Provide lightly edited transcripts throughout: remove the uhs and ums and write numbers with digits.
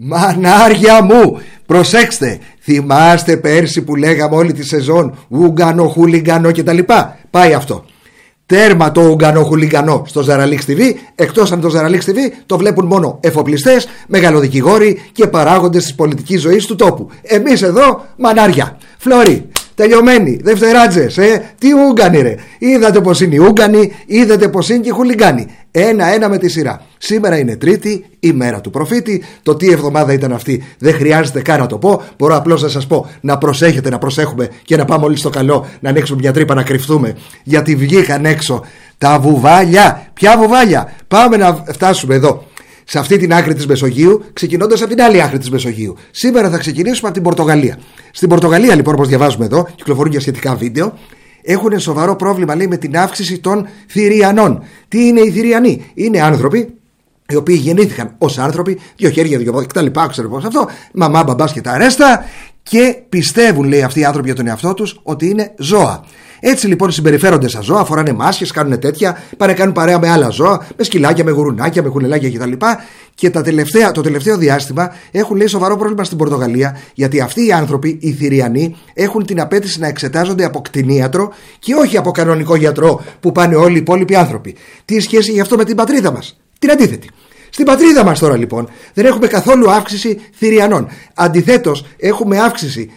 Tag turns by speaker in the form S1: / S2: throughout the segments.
S1: Μανάρια μου, προσέξτε, θυμάστε πέρσι που λέγαμε όλη τη σεζόν Ούγκανο, χουλιγκανό κτλ? Πάει αυτό. Τέρμα το Ούγκανο χουλιγκανό στο Ζαραλίξ TV, εκτός αν το Ζαραλίξ TV το βλέπουν μόνο εφοπλιστές, μεγαλοδικηγόροι και παράγοντες της πολιτικής ζωής του τόπου. Εμείς εδώ μανάρια, φλόρι, τελειωμένοι, δευτεράτζες, τι Ούγκανοι ρε. Είδατε πως είναι οι Ούγκανοι, είδατε πως είναι και οι χουλιγκάνοι. Ένα-ένα με τη σειρά. Σήμερα είναι Τρίτη, η μέρα του προφήτη. Το τι εβδομάδα ήταν αυτή δεν χρειάζεται καν να το πω. Μπορώ απλώς να σας πω να προσέχετε, να προσέχουμε και να πάμε όλοι στο καλό, να ανοίξουμε μια τρύπα να κρυφθούμε. Γιατί βγήκαν έξω τα βουβάλια. Ποια βουβάλια? Πάμε να φτάσουμε εδώ, σε αυτή την άκρη της Μεσογείου, ξεκινώντας από την άλλη άκρη της Μεσογείου. Σήμερα θα ξεκινήσουμε από την Πορτογαλία. Στην Πορτογαλία, λοιπόν, όπως διαβάζουμε εδώ, κυκλοφορούν και σχετικά βίντεο, έχουν σοβαρό πρόβλημα, λέει, με την αύξηση των Θηριανών. Τι είναι οι Θηριανοί? Είναι άνθρωποι οι οποίοι γεννήθηκαν ως άνθρωποι, δύο χέρια, δύο πόδια κτλ. Ξέρω πώς αυτό, μαμά, μπαμπάς και τα αρέστα, και πιστεύουν, λέει, αυτοί οι άνθρωποι για τον εαυτό τους ότι είναι ζώα. Έτσι λοιπόν συμπεριφέρονται σαν ζώα, φοράνε μάσκες, κάνουν τέτοια, πάνε κάνουν παρέα με άλλα ζώα, με σκυλάκια, με γουρουνάκια, με κουνελάκια κτλ. Και το τελευταίο διάστημα έχουν, λέει, σοβαρό πρόβλημα στην Πορτογαλία, γιατί αυτοί οι άνθρωποι, οι Θηριανοί, έχουν την απέτηση να εξετάζονται από κτηνίατρο και όχι από κανονικό γιατρό που πάνε όλοι οι υπόλοιποι άνθρωποι. Τι σχέση έχει αυτό με την πατρίδα μας? Την αντίθετη. Στην πατρίδα μας τώρα λοιπόν δεν έχουμε καθόλου αύξηση Θηριανών. Αντιθέτως έχουμε αύξηση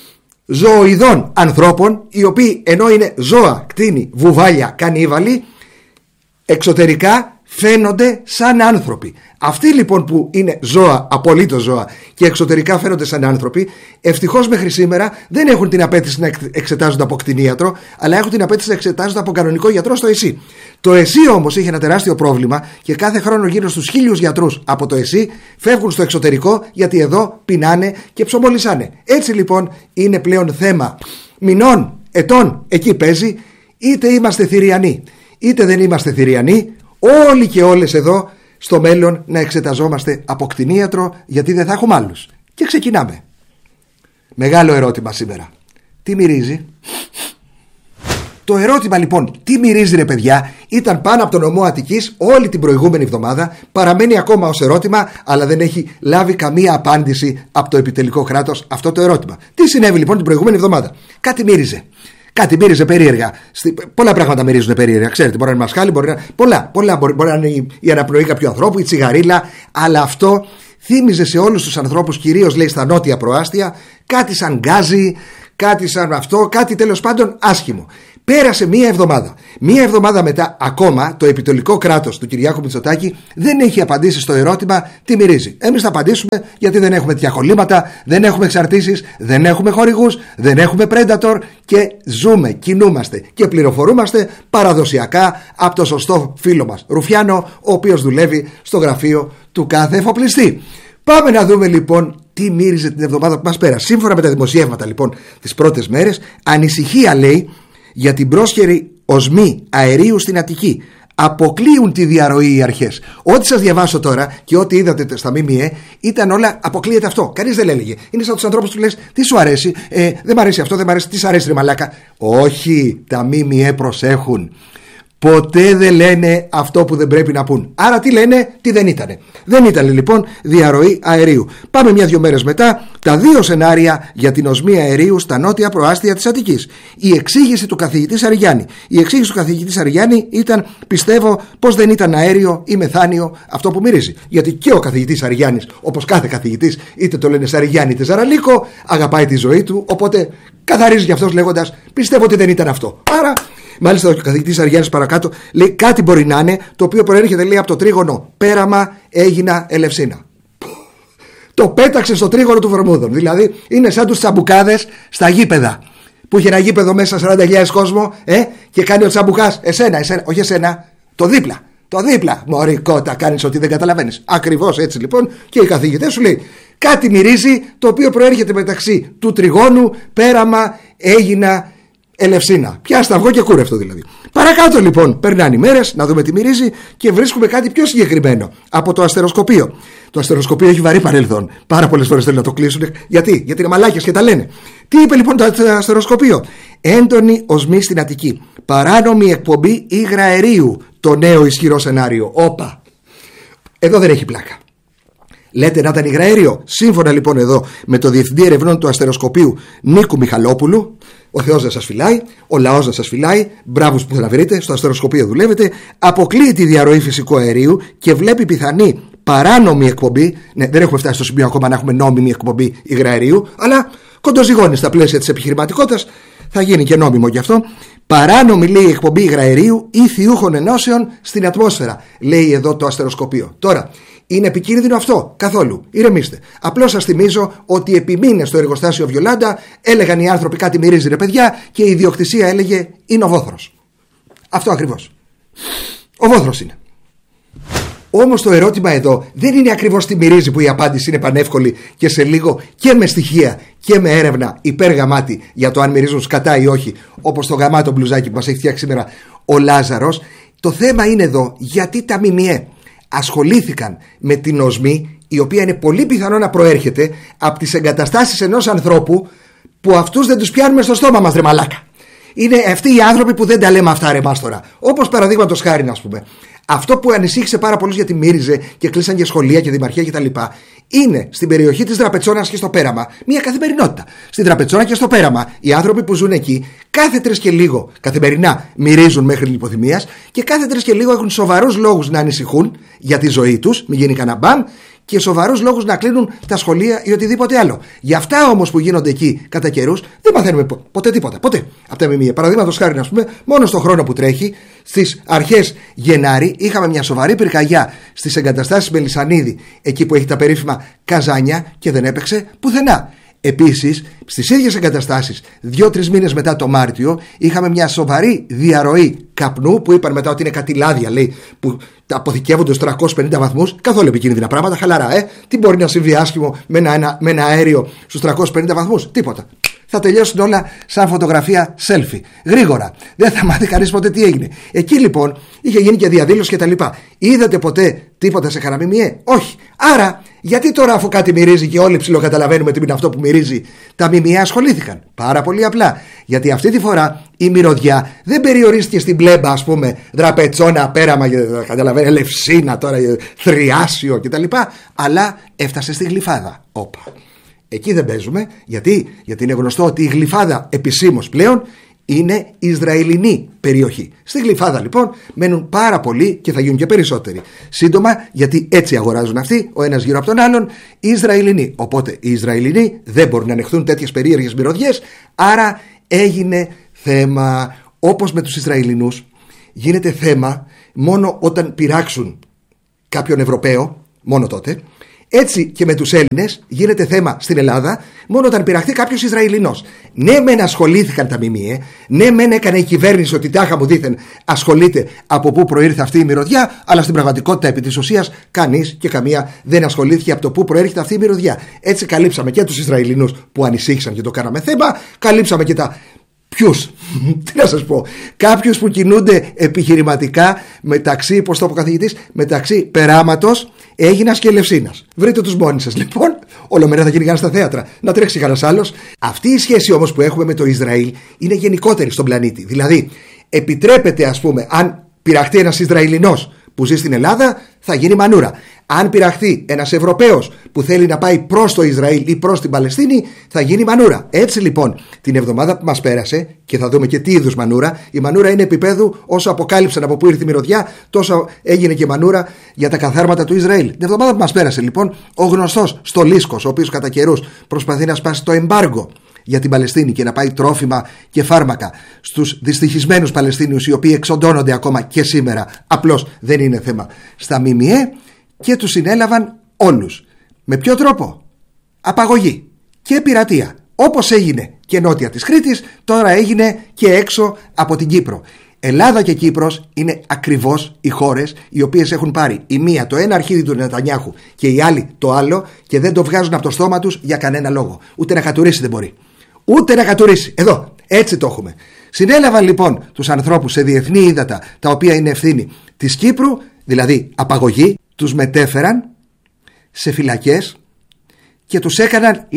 S1: ζωοειδών ανθρώπων, οι οποίοι ενώ είναι ζώα, κτήνη, βουβάλια, κανίβαλοι, εξωτερικά φαίνονται σαν άνθρωποι. Αυτοί λοιπόν που είναι ζώα, απολύτως ζώα, και εξωτερικά φαίνονται σαν άνθρωποι, ευτυχώς μέχρι σήμερα δεν έχουν την απέτηση να εξετάζονται από κτηνίατρο, αλλά έχουν την απέτηση να εξετάζονται από κανονικό γιατρό στο ΕΣΥ. Το ΕΣΥ όμως είχε ένα τεράστιο πρόβλημα και κάθε χρόνο γύρω στους 1.000 γιατρούς από το ΕΣΥ φεύγουν στο εξωτερικό, γιατί εδώ πεινάνε και ψωμολισάνε. Έτσι λοιπόν είναι πλέον θέμα μηνών, ετών, εκεί παίζει, είτε είμαστε Θηριανοί είτε δεν είμαστε Θηριανοί, όλοι και όλες εδώ στο μέλλον να εξεταζόμαστε από κτηνίατρο, γιατί δεν θα έχουμε άλλους. Και ξεκινάμε. Μεγάλο ερώτημα σήμερα. Τι μυρίζει? Το ερώτημα λοιπόν, τι μυρίζει ρε παιδιά, ήταν πάνω από τον νομό Αττικής όλη την προηγούμενη εβδομάδα. Παραμένει ακόμα ως ερώτημα, αλλά δεν έχει λάβει καμία απάντηση από το επιτελικό κράτος αυτό το ερώτημα. Τι συνέβη λοιπόν την προηγούμενη εβδομάδα? Κάτι μύριζε. Κάτι μύριζε περίεργα. Πολλά πράγματα μυρίζουν περίεργα. Ξέρετε, μπορεί να είναι μασχάλη, μπορεί να. Πολλά. Μπορεί να είναι η αναπνοή κάποιου ανθρώπου, η τσιγαρίλα. Αλλά αυτό θύμιζε σε όλους τους ανθρώπους, κυρίως λέει στα νότια προάστια, κάτι σαν γκάζι, κάτι σαν αυτό, κάτι τέλος πάντων άσχημο. Πέρασε μία εβδομάδα. Μία εβδομάδα μετά, ακόμα το επιτελικό κράτος του Κυριάκου Μητσοτάκη δεν έχει απαντήσει στο ερώτημα τι μυρίζει. Εμείς θα απαντήσουμε, γιατί δεν έχουμε τυχολήματα, δεν έχουμε εξαρτήσεις, δεν έχουμε χορηγούς, δεν έχουμε predator και ζούμε, κινούμαστε και πληροφορούμαστε παραδοσιακά από το σωστό φίλο μας Ρουφιάνο, ο οποίος δουλεύει στο γραφείο του κάθε εφοπλιστή. Πάμε να δούμε λοιπόν τι μύριζε την εβδομάδα που μας πέρασε. Σύμφωνα με τα δημοσιεύματα λοιπόν τις πρώτες μέρες, ανησυχία λέει για την πρόσχερη οσμή αερίου στην Αττική. Αποκλείουν τη διαρροή οι αρχές. Ό,τι σας διαβάσω τώρα και ό,τι είδατε στα ΜΜΕ ήταν όλα αποκλείεται αυτό. Κανείς δεν έλεγε. Είναι σαν τους ανθρώπους που λες τι σου αρέσει, δεν μ' αρέσει αυτό, δεν μ' αρέσει, τι σ' αρέσει ρε μαλάκα. Όχι, τα ΜΜΕ προσέχουν. Ποτέ δεν λένε αυτό που δεν πρέπει να πούν. Άρα τι λένε? Τι δεν ήτανε. Δεν ήταν λοιπόν διαρροή αερίου. Πάμε μια-δυο μέρες μετά, τα δύο σενάρια για την οσμή αερίου στα νότια προάστια της Αττικής. Η εξήγηση του καθηγητή Σαριγιάννη. Η εξήγηση του καθηγητή Σαριγιάννη ήταν, πιστεύω, πως δεν ήταν αέριο ή μεθάνιο αυτό που μυρίζει. Γιατί και ο καθηγητής Σαριγιάννης, όπως κάθε καθηγητής, είτε το λένε Σαριγιάννη είτε Ζαραλίκο, αγαπάει τη ζωή του. Οπότε καθαρίζει και αυτός λέγοντας, πιστεύω ότι δεν ήταν αυτό. Άρα. Μάλιστα ο καθηγητής Αργιάννης παρακάτω λέει κάτι μπορεί να είναι, το οποίο προέρχεται λέει από το τρίγωνο πέραμα Έγινα Ελευσίνα. Το πέταξε στο τρίγωνο του Βερμούδων. Δηλαδή είναι σαν τους τσαμπουκάδες στα γήπεδα, που είχε ένα γήπεδο μέσα 40.000 κόσμο και κάνει ο τσαμπουκάς εσένα, όχι εσένα, το δίπλα. Μωρή κότα, κάνεις ότι δεν καταλαβαίνεις. Ακριβώς έτσι λοιπόν και οι καθηγητές σου λέει κάτι μυρίζει, το οποίο προέρχεται μεταξύ του τριγώνου πέραμα Έγινα Ελευσίνα. Πιάστα αυγό και κούρευτο δηλαδή. Παρακάτω λοιπόν περνάνε οι μέρες, να δούμε τι μυρίζει και βρίσκουμε κάτι πιο συγκεκριμένο από το αστεροσκοπείο. Το αστεροσκοπείο έχει βαρύ παρελθόν. Πάρα πολλές φορές θέλουν να το κλείσουν. Γιατί είναι μαλάκες και τα λένε. Τι είπε λοιπόν το αστεροσκοπείο? Έντονη οσμή στην Αττική. Παράνομη εκπομπή υγραερίου. Το νέο ισχυρό σενάριο. Όπα. Εδώ δεν έχει πλάκα. Λέτε να ήταν υγραέριο. Σύμφωνα λοιπόν εδώ με το Διευθυντή Ερευνών του Αστεροσκοπείου Νίκου Μιχαλόπουλου, ο Θεός να σας φυλάει, ο λαός να σας φυλάει, μπράβους που θα βρείτε, στο αστεροσκοπείο δουλεύετε, αποκλείει τη διαρροή φυσικού αερίου και βλέπει πιθανή παράνομη εκπομπή. Ναι, δεν έχουμε φτάσει στο σημείο ακόμα να έχουμε νόμιμη εκπομπή υγραερίου, αλλά κοντοζυγώνει στα πλαίσια της επιχειρηματικότητας, θα γίνει και νόμιμο γι' αυτό. Παράνομη, λέει, εκπομπή υγραερίου ή θειούχων ενώσεων στην ατμόσφαιρα, λέει εδώ το αστεροσκοπείο. Τώρα, είναι επικίνδυνο αυτό? Καθόλου. Ηρεμήστε. Απλώς σας θυμίζω ότι επί μήνες στο εργοστάσιο Βιολάντα έλεγαν οι άνθρωποι κάτι μυρίζει ρε παιδιά και η ιδιοκτησία έλεγε είναι ο βόθρος. Αυτό ακριβώς. Ο βόθρος είναι. Όμως το ερώτημα εδώ δεν είναι ακριβώς τι μυρίζει, που η απάντηση είναι πανεύκολη και σε λίγο και με στοιχεία και με έρευνα υπεργαμάτη για το αν μυρίζουν σκατά ή όχι, όπως το γαμάτο μπλουζάκι που μας έχει φτιάξει σήμερα ο Λάζαρος. Το θέμα είναι εδώ γιατί τα ΜΜΕ ασχολήθηκαν με την οσμή, η οποία είναι πολύ πιθανό να προέρχεται από τις εγκαταστάσεις ενός ανθρώπου που αυτούς δεν τους πιάνουμε στο στόμα μας, ρε μαλάκα. Είναι αυτοί οι άνθρωποι που δεν τα λέμε αυτά, ρε μάστορα. Όπως παραδείγματος χάρη, να πούμε, αυτό που ανησύχησε πάρα πολλούς γιατί μύριζε και κλείσαν και σχολεία και δημαρχία κτλ. Είναι στην περιοχή της Δραπετσόνας και στο Πέραμα μια καθημερινότητα. Στην Δραπετσόνα και στο Πέραμα οι άνθρωποι που ζουν εκεί κάθε 3 και λίγο καθημερινά μυρίζουν μέχρι λιποθυμίας και κάθε 3 και λίγο έχουν σοβαρούς λόγους να ανησυχούν για τη ζωή τους, μην γίνει κανένα μπαμ, και σοβαρούς λόγους να κλείνουν τα σχολεία ή οτιδήποτε άλλο. Για αυτά όμως που γίνονται εκεί κατά καιρούς δεν μαθαίνουμε ποτέ τίποτα. Ποτέ από τα ΜΜΕ. Παραδείγματος χάρη, να πούμε, μόνο στον χρόνο που τρέχει, στις αρχές Γενάρη, είχαμε μια σοβαρή πυρκαγιά στις εγκαταστάσεις Μελισσανίδη, εκεί που έχει τα περίφημα καζάνια, και δεν έπαιξε πουθενά. Επίσης, στις ίδιες εγκαταστάσεις, 2-3 μήνες μετά το Μάρτιο, είχαμε μια σοβαρή διαρροή καπνού που είπαν μετά ότι είναι κάτι λάδια, λέει, που αποθηκεύονται στους 350 βαθμούς. Καθόλου επικίνδυνα πράγματα, χαλαρά, Τι μπορεί να συμβεί άσχημο με ένα αέριο στους 350 βαθμούς? Τίποτα. Θα τελειώσουν όλα σαν φωτογραφία selfie. Γρήγορα. Δεν θα μάθει κανείς ποτέ τι έγινε. Εκεί λοιπόν είχε γίνει και διαδήλωση κτλ. Είδατε ποτέ τίποτα σε κανένα ΜΜΕ? Όχι. Άρα, γιατί τώρα, αφού κάτι μυρίζει και όλοι ψιλοκαταλαβαίνουμε τι είναι αυτό που μυρίζει, τα ΜΜΕ ασχολήθηκαν? Πάρα πολύ απλά. Γιατί αυτή τη φορά η μυρωδιά δεν περιορίστηκε στην πλέμπα, ας πούμε, Δραπετσόνα, Πέραμα, καταλαβαίνετε, Ελευσίνα, τώρα Θριάσιο κτλ. Αλλά έφτασε στη Γλυφάδα. Όπα. Εκεί δεν παίζουμε. Γιατί είναι γνωστό ότι η Γλυφάδα επισήμως πλέον είναι Ισραηλινή περιοχή. Στη Γλυφάδα λοιπόν μένουν πάρα πολλοί και θα γίνουν και περισσότεροι σύντομα, γιατί έτσι αγοράζουν αυτοί ο ένας γύρω από τον άλλον οι Ισραηλινοί. Οπότε οι Ισραηλινοί δεν μπορούν να ανεχθούν τέτοιες περίεργες μυρωδιές, άρα έγινε θέμα. Όπως με τους Ισραηλινούς γίνεται θέμα μόνο όταν πειράξουν κάποιον Ευρωπαίο, μόνο τότε. Έτσι και με τους Έλληνες γίνεται θέμα στην Ελλάδα μόνο όταν πειραχτεί κάποιος Ισραηλινός. Ναι, μεν ασχολήθηκαν τα ΜΜΕ, ναι, μεν έκανε η κυβέρνηση ότι τάχα μου δήθεν ασχολείται από πού προήρθε αυτή η μυρωδιά, αλλά στην πραγματικότητα επί της ουσίας κανείς και καμία δεν ασχολήθηκε από το πού προέρχεται αυτή η μυρωδιά. Έτσι καλύψαμε και τους Ισραηλινούς που ανησύχησαν και το κάναμε θέμα, καλύψαμε και τα. Ποιους? Τι να σας πω? Κάποιους που κινούνται επιχειρηματικά μεταξύ, πώς το είπε ο καθηγητής, μεταξύ Περάματος, Αίγινας και Ελευσίνας. Βρείτε τους μόνοι σας λοιπόν. Όλο μέρα θα κυνηγάνε στα θέατρα. Να τρέξει κανένας άλλος. Αυτή η σχέση όμως που έχουμε με το Ισραήλ είναι γενικότερη στον πλανήτη. Δηλαδή, επιτρέπεται, ας πούμε, αν πειραχτεί ένας Ισραηλινός που ζει στην Ελλάδα, θα γίνει μανούρα. Αν πειραχθεί ένας Ευρωπαίος που θέλει να πάει προς το Ισραήλ ή προς την Παλαιστίνη, θα γίνει μανούρα. Έτσι λοιπόν, την εβδομάδα που μας πέρασε, και θα δούμε και τι είδους μανούρα, η μανούρα είναι επίπεδου όσο αποκάλυψαν από πού ήρθε η μυρωδιά, τόσο έγινε και μανούρα για τα καθάρματα του Ισραήλ. Την εβδομάδα που μας πέρασε λοιπόν, ο γνωστός Στολίσκος, ο οποίος κατά καιρούς προσπαθεί να σπάσει το εμπάργκο για την Παλαιστίνη και να πάει τρόφιμα και φάρμακα στους δυστυχισμένους Παλαιστίνιους, οι οποίοι εξοντώνονται ακόμα και σήμερα, απλώς δεν είναι θέμα στα ΜΜΕ, και τους συνέλαβαν όλους. Με ποιο τρόπο? Απαγωγή και πειρατεία. Όπως έγινε και νότια της Κρήτης, τώρα έγινε και έξω από την Κύπρο. Ελλάδα και Κύπρος είναι ακριβώς οι χώρες οι οποίες έχουν πάρει η μία το ένα αρχίδι του Νετανιάχου και η άλλη το άλλο, και δεν το βγάζουν από το στόμα τους για κανένα λόγο. Ούτε να κατουρίσει δεν μπορεί. Ούτε να κατουρίσει. Εδώ, έτσι το έχουμε. Συνέλαβαν λοιπόν τους ανθρώπους σε διεθνή ύδατα, τα οποία είναι ευθύνη της Κύπρου, δηλαδή απαγωγή, τους μετέφεραν σε φυλακές και τους έκαναν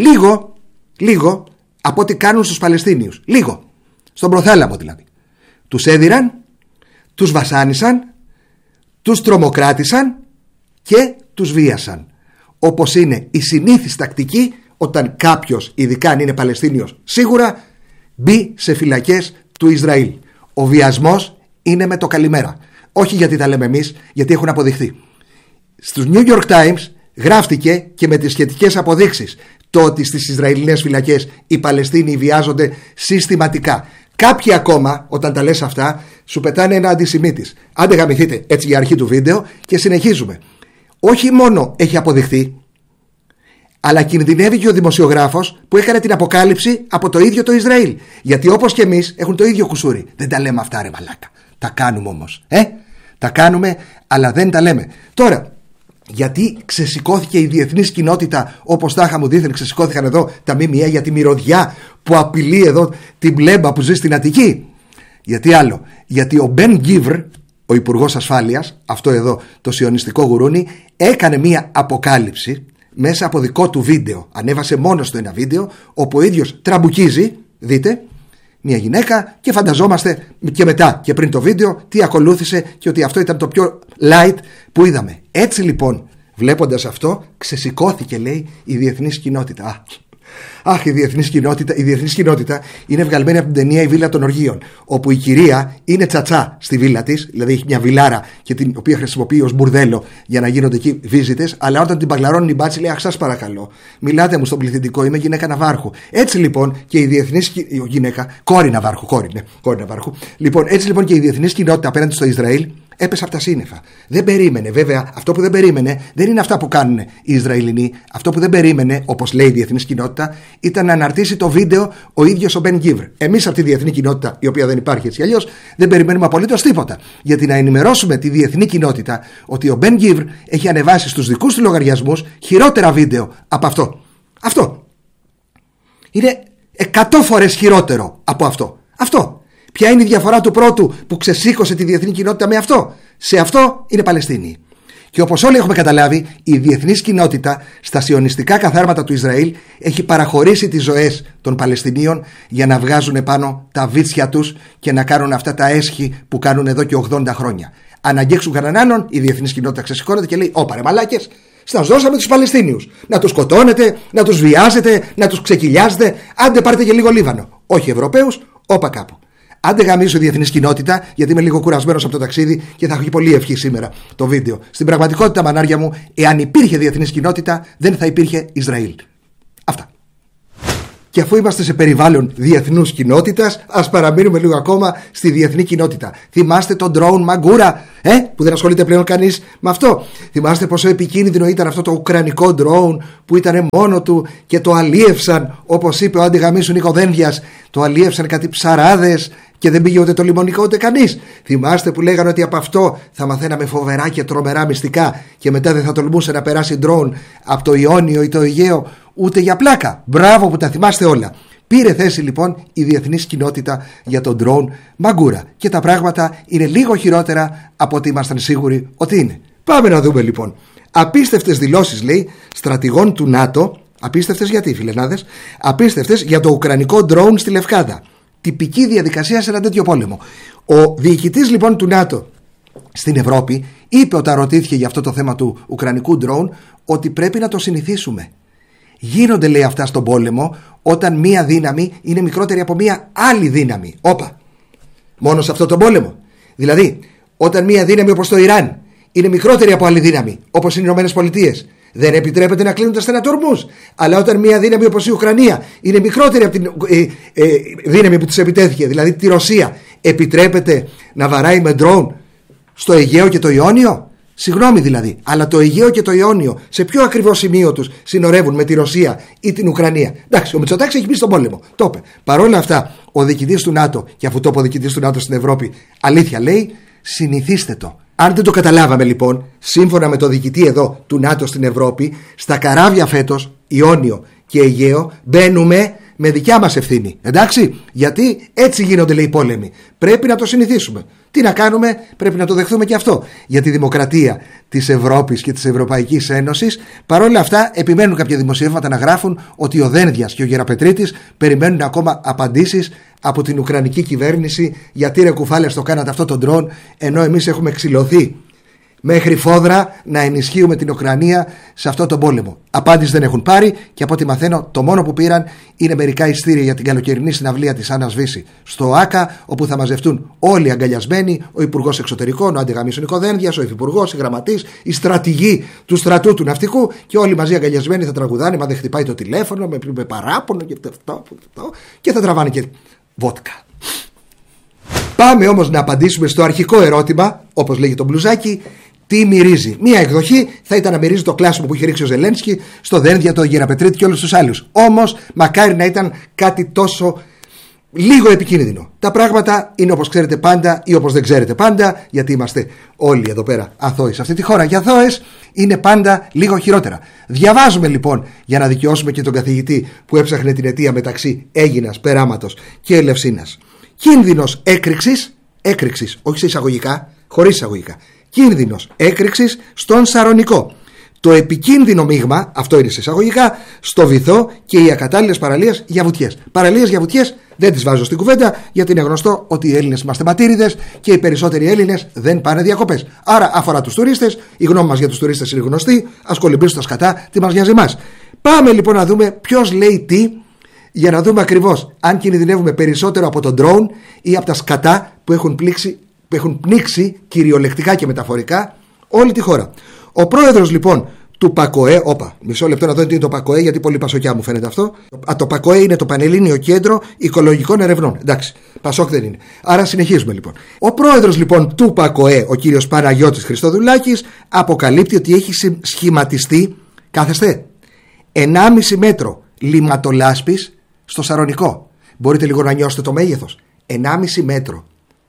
S1: λίγο από ό,τι κάνουν στους Παλαιστίνιους. Λίγο. Στον προθάλαμο δηλαδή. Τους έδιραν, τους βασάνισαν, τους τρομοκράτησαν και τους βίασαν. όπως είναι η συνήθις τακτική όταν κάποιος, ειδικά αν είναι Παλαιστίνιος σίγουρα, μπει σε φυλακές του Ισραήλ. Ο βιασμός είναι με το καλημέρα. Όχι γιατί τα λέμε εμείς, γιατί έχουν αποδειχθεί. Στους New York Times γράφτηκε και με τις σχετικές αποδείξεις το ότι στις Ισραηλινές φυλακές οι Παλαιστίνοι βιάζονται συστηματικά. Κάποιοι ακόμα, όταν τα λες αυτά, σου πετάνε ένα αντισημίτης. Άντε γαμηθείτε, έτσι για αρχή του βίντεο, και συνεχίζουμε. Όχι μόνο έχει αποδειχθεί, αλλά κινδυνεύει και ο δημοσιογράφος που έκανε την αποκάλυψη από το ίδιο το Ισραήλ. Γιατί όπως και εμείς έχουν το ίδιο κουσούρι. Δεν τα λέμε αυτά, ρε μαλάκα. Τα κάνουμε όμως. Τα κάνουμε, αλλά δεν τα λέμε. Τώρα, γιατί ξεσηκώθηκε η διεθνής κοινότητα, όπως τα είχαμε δίθεν ξεσηκώθηκαν εδώ τα ΜΜΕ για τη μυρωδιά που απειλεί εδώ την πλέμπα που ζει στην Αττική? Γιατί άλλο? Γιατί ο Μπεν Γκίβρ, ο Υπουργός Ασφάλειας, αυτό εδώ το σιωνιστικό γουρούνι, έκανε μία αποκάλυψη μέσα από δικό του βίντεο. Ανέβασε μόνος του ένα βίντεο όπου ο ίδιος τραμπουκίζει, δείτε, μια γυναίκα, και φανταζόμαστε και μετά και πριν το βίντεο τι ακολούθησε και ότι αυτό ήταν το πιο light που είδαμε. Έτσι λοιπόν, βλέποντας αυτό, ξεσηκώθηκε, λέει, η διεθνής κοινότητα. Αχ, η διεθνής κοινότητα είναι βγαλμένη από την ταινία «Η Βίλα των Οργείων», όπου η κυρία είναι τσατσά στη βίλα της, δηλαδή έχει μια βιλάρα και την οποία χρησιμοποιεί ως μπουρδέλο για να γίνονται εκεί βίζιτες, αλλά όταν την παγκλαρώνουν η μπάτση λέει: αχ, σας παρακαλώ, μιλάτε μου στον πληθυντικό, είμαι γυναίκα ναυάρχου. Έτσι λοιπόν και η διεθνής γυναίκα, κόρη ναυάρχου. Λοιπόν, έτσι λοιπόν και η διεθνής κοινότητα απέναντι στο Ισραήλ έπεσε από τα σύννεφα. Δεν περίμενε, βέβαια, αυτό που δεν περίμενε δεν είναι αυτά που κάνουν οι Ισραηλινοί. Αυτό που δεν περίμενε, όπως λέει η διεθνής κοινότητα, ήταν να αναρτήσει το βίντεο ο ίδιος ο Μπεν Γκίβρ. Εμείς από τη διεθνή κοινότητα, η οποία δεν υπάρχει έτσι αλλιώς, δεν περιμένουμε απολύτως τίποτα. Γιατί να ενημερώσουμε τη διεθνή κοινότητα ότι ο Μπεν Γκίβρ έχει ανεβάσει στους δικούς του λογαριασμούς χειρότερα βίντεο από αυτό. Αυτό είναι 100 φορές χειρότερο από αυτό. Αυτό. Ποια είναι η διαφορά του πρώτου που ξεσήκωσε τη διεθνή κοινότητα με αυτό? Σε αυτό είναι Παλαιστίνοι. Και όπως όλοι έχουμε καταλάβει, η διεθνής κοινότητα στα σιωνιστικά καθάρματα του Ισραήλ έχει παραχωρήσει τις ζωές των Παλαιστινίων για να βγάζουν πάνω τα βίτσια τους και να κάνουν αυτά τα έσχη που κάνουν εδώ και 80 χρόνια. Αν αγγίξουν κανέναν άλλον, η διεθνής κοινότητα ξεσηκώνεται και λέει: όπα ρε μαλάκες, σας δώσαμε τους Παλαιστίνιους. Να τους σκοτώνετε, να τους βιάζετε, να τους ξεκυλιάζετε. Άντε πάρτε και λίγο Λίβανο. Όχι Ευρωπαίους, όπα κάπου. Άντε γαμίσω η διεθνής κοινότητα, γιατί είμαι λίγο κουρασμένος από το ταξίδι και θα έχω πολύ ευχή σήμερα το βίντεο. Στην πραγματικότητα, μανάρια μου, εάν υπήρχε διεθνής κοινότητα, δεν θα υπήρχε Ισραήλ. Αυτά. Και αφού είμαστε σε περιβάλλον διεθνούς κοινότητας, ας παραμείνουμε λίγο ακόμα στη διεθνή κοινότητα. Θυμάστε τον drone Μαγκούρα, που δεν ασχολείται πλέον κανείς με αυτό? Θυμάστε πόσο επικίνδυνο ήταν αυτό το ουκρανικό drone που ήταν μόνο του και το αλίευσαν, όπως είπε ο αντιγαμίσου Νίκο Δένδιας, το αλίευσαν κάτι ψαράδες και δεν πήγε ούτε το λιμονικό ούτε κανείς. Θυμάστε που λέγανε ότι από αυτό θα μαθαίναμε φοβερά και τρομερά μυστικά και μετά δεν θα τολμούσε να περάσει drone από το Ιόνιο ή το Αιγαίο ούτε για πλάκα? Μπράβο που τα θυμάστε όλα. Πήρε θέση λοιπόν η διεθνής κοινότητα για τον drone Μαγκούρα και τα πράγματα είναι λίγο χειρότερα από ό,τι ήμασταν σίγουροι ότι είναι. Πάμε να δούμε λοιπόν. Απίστευτες δηλώσεις, λέει, στρατηγών του ΝΑΤΟ. Απίστευτες γιατί, φιλενάδες? Απίστευτες για το ουκρανικό drone στη Λευκάδα. Τυπική διαδικασία σε ένα τέτοιο πόλεμο. Ο διοικητής λοιπόν του ΝΑΤΟ στην Ευρώπη είπε όταν ρωτήθηκε για αυτό το θέμα του ουκρανικού drone ότι πρέπει να το συνηθίσουμε. Γίνονται, λέει, αυτά στον πόλεμο όταν μία δύναμη είναι μικρότερη από μία άλλη δύναμη. Όπα. Μόνο σε αυτό τον πόλεμο. Δηλαδή, όταν μία δύναμη όπως το Ιράν είναι μικρότερη από άλλη δύναμη, όπως είναι οι Ηνωμένες Πολιτείες, δεν επιτρέπεται να κλείνουν τα στενατορμούς. Αλλά όταν μία δύναμη όπως η Ουκρανία είναι μικρότερη από την δύναμη που της επιτέθηκε, δηλαδή τη Ρωσία, επιτρέπεται να βαράει με ντρόουν στο Αιγαίο και το Ιόνιο? Συγγνώμη δηλαδή, αλλά το Αιγαίο και το Ιόνιο σε ποιο ακριβώς σημείο τους συνορεύουν με τη Ρωσία ή την Ουκρανία? Εντάξει, ο Μητσοτάκης έχει μπει στον πόλεμο. Το είπε. Παρ' όλα αυτά, ο διοικητής του ΝΑΤΟ, και αφού το είπε ο διοικητής του ΝΑΤΟ στην Ευρώπη, αλήθεια λέει, συνηθίστε το. Αν δεν το καταλάβαμε λοιπόν, σύμφωνα με το διοικητή εδώ του ΝΑΤΟ στην Ευρώπη, στα καράβια φέτος, Ιόνιο και Αιγαίο, μπαίνουμε με δικιά μας ευθύνη. Εντάξει, γιατί έτσι γίνονται, λέει, οι πόλεμοι. Πρέπει να το συνηθίσουμε. Τι να κάνουμε, πρέπει να το δεχθούμε και αυτό. Για τη δημοκρατία της Ευρώπης και της Ευρωπαϊκής Ένωσης, παρόλα αυτά, επιμένουν κάποια δημοσιεύματα να γράφουν ότι ο Δένδιας και ο Γεραπετρίτης περιμένουν ακόμα απαντήσεις από την Ουκρανική κυβέρνηση. Γιατί ρε κουφάλες το κάνατε αυτό το ντρόν, ενώ εμείς έχουμε ξυλωθεί μέχρι φόδρα να ενισχύουμε την Ουκρανία σε αυτό τον πόλεμο. Απάντηση δεν έχουν πάρει και από ό,τι μαθαίνω το μόνο που πήραν είναι μερικά ειστήρια για την καλοκαιρινή συναυλία της Άννας Βύση στο ΆΚΑ, όπου θα μαζευτούν όλοι αγκαλιασμένοι, ο Υπουργός Εξωτερικών, ο Αντιγαμίσων Νικοδένδιας, ο Υφυπουργός, οι γραμματείς, οι στρατηγοί του στρατού του ναυτικού και όλοι μαζί αγκαλιασμένοι θα τραγουδάνε, μα δεν χτυπάει το τηλέφωνο με παράπονο και θα τραβάνε και βότκα. Πάμε όμως να απαντήσουμε στο αρχικό ερώτημα, όπως λέγει το μπλουζάκι, τι μυρίζει. Μία εκδοχή θα ήταν να μυρίζει το κλάσιμο που είχε ρίξει ο Ζελένσκι στο Δένδια, το Γεραπετρίτη και όλους τους άλλους. Όμως, μακάρι να ήταν κάτι τόσο λίγο επικίνδυνο. Τα πράγματα είναι όπως ξέρετε πάντα ή όπως δεν ξέρετε πάντα, γιατί είμαστε όλοι εδώ πέρα αθώοι σε αυτή τη χώρα. Και αθώες είναι πάντα λίγο χειρότερα. Διαβάζουμε λοιπόν για να δικαιώσουμε και τον καθηγητή που έψαχνε την αιτία μεταξύ Αίγινας, Περάματος και Ελευσίνας. Κίνδυνος έκρηξης, όχι σε εισαγωγικά, χωρίς εισαγωγικά. Κίνδυνος έκρηξης στον Σαρονικό. Το επικίνδυνο μείγμα, αυτό είναι σε εισαγωγικά, στο Βυθό και οι ακατάλληλες παραλίες για βουτιές. Παραλίες για βουτιές δεν τις βάζω στην κουβέντα, γιατί είναι γνωστό ότι οι Έλληνες είμαστε ματήριδες και οι περισσότεροι Έλληνες δεν πάνε διακοπές. Άρα αφορά τους τουρίστες, η γνώμη μας για τους τουρίστες είναι γνωστή, ας κολυμπήσουν τα σκατά, τι μας νοιάζει εμάς. Πάμε λοιπόν να δούμε ποιος λέει τι, για να δούμε ακριβώς αν κινδυνεύουμε περισσότερο από τον drone ή από τα σκατά που έχουν πνίξει κυριολεκτικά και μεταφορικά όλη τη χώρα. Ο πρόεδρος λοιπόν του ΠΑΚΟΕ, μισό λεπτό να δω τι είναι το ΠΑΚΟΕ, γιατί πολύ πασοκιά μου φαίνεται αυτό. Το ΠΑΚΟΕ είναι το Πανελλήνιο Κέντρο Οικολογικών Ερευνών. Εντάξει, πασόκ δεν είναι. Άρα συνεχίζουμε λοιπόν. Ο πρόεδρος λοιπόν του ΠΑΚΟΕ, ο κύριος Παναγιώτης Χριστοδουλάκης, αποκαλύπτει ότι έχει σχηματιστεί, κάθεστε, 1,5 μέτρο λιματολάσπης στο Σαρονικό. Μπορείτε λίγο να νιώσετε το μέγεθος. 1,5 μέτρο.